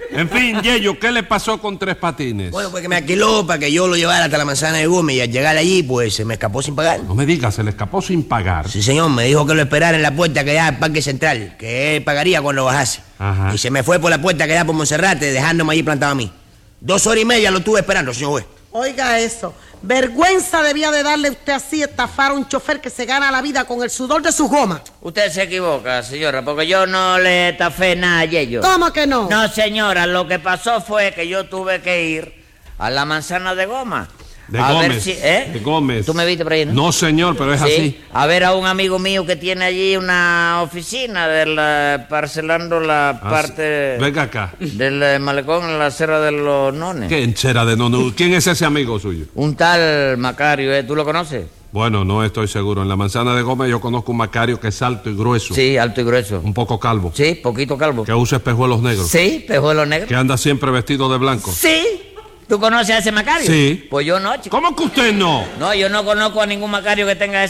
En fin, Yeyo, ¿qué le pasó con Tres Patines? Bueno, pues que me alquiló para que yo lo llevara hasta la manzana de Gómez y al llegar allí, pues se me escapó sin pagar. No me digas, se le escapó sin pagar. Sí, señor, me dijo que lo esperara en la puerta que da al Parque Central, que él pagaría cuando bajase. Ajá. Y se me fue por la puerta que da por Monserrate, dejándome allí plantado a mí. Dos horas y media lo estuve esperando, señor juez. Oiga eso, vergüenza debía de darle usted así estafar a un chofer que se gana la vida con el sudor de sus gomas. Usted se equivoca, señora, porque yo no le estafé nada a Yeyo. ¿Cómo que no? No, señora, lo que pasó fue que yo tuve que ir a la manzana de goma. De a Gómez. ver si, ¿eh? De Gómez. ¿Tú me viste por ahí, no? No, señor, pero es Sí, así. a ver a un amigo mío que tiene allí una oficina de la, parcelando la Ah, parte sí. Venga acá. del eh, malecón en la Serra de los Nones. ¿Qué enchera de no, no? ¿Quién es ese amigo suyo? Un tal Macario, ¿eh? ¿Tú lo conoces? Bueno, no estoy seguro. En la manzana de Gómez yo conozco un Macario que es alto y grueso. Sí, alto y grueso. Un poco calvo. Sí, poquito calvo. Que usa espejuelos negros. Sí, espejuelos negros. Que anda siempre vestido de blanco. Sí. ¿Tú conoces a ese Macario? Sí. Pues yo no, chico. ¿Cómo que usted no? No, yo no conozco a ningún Macario que tenga ese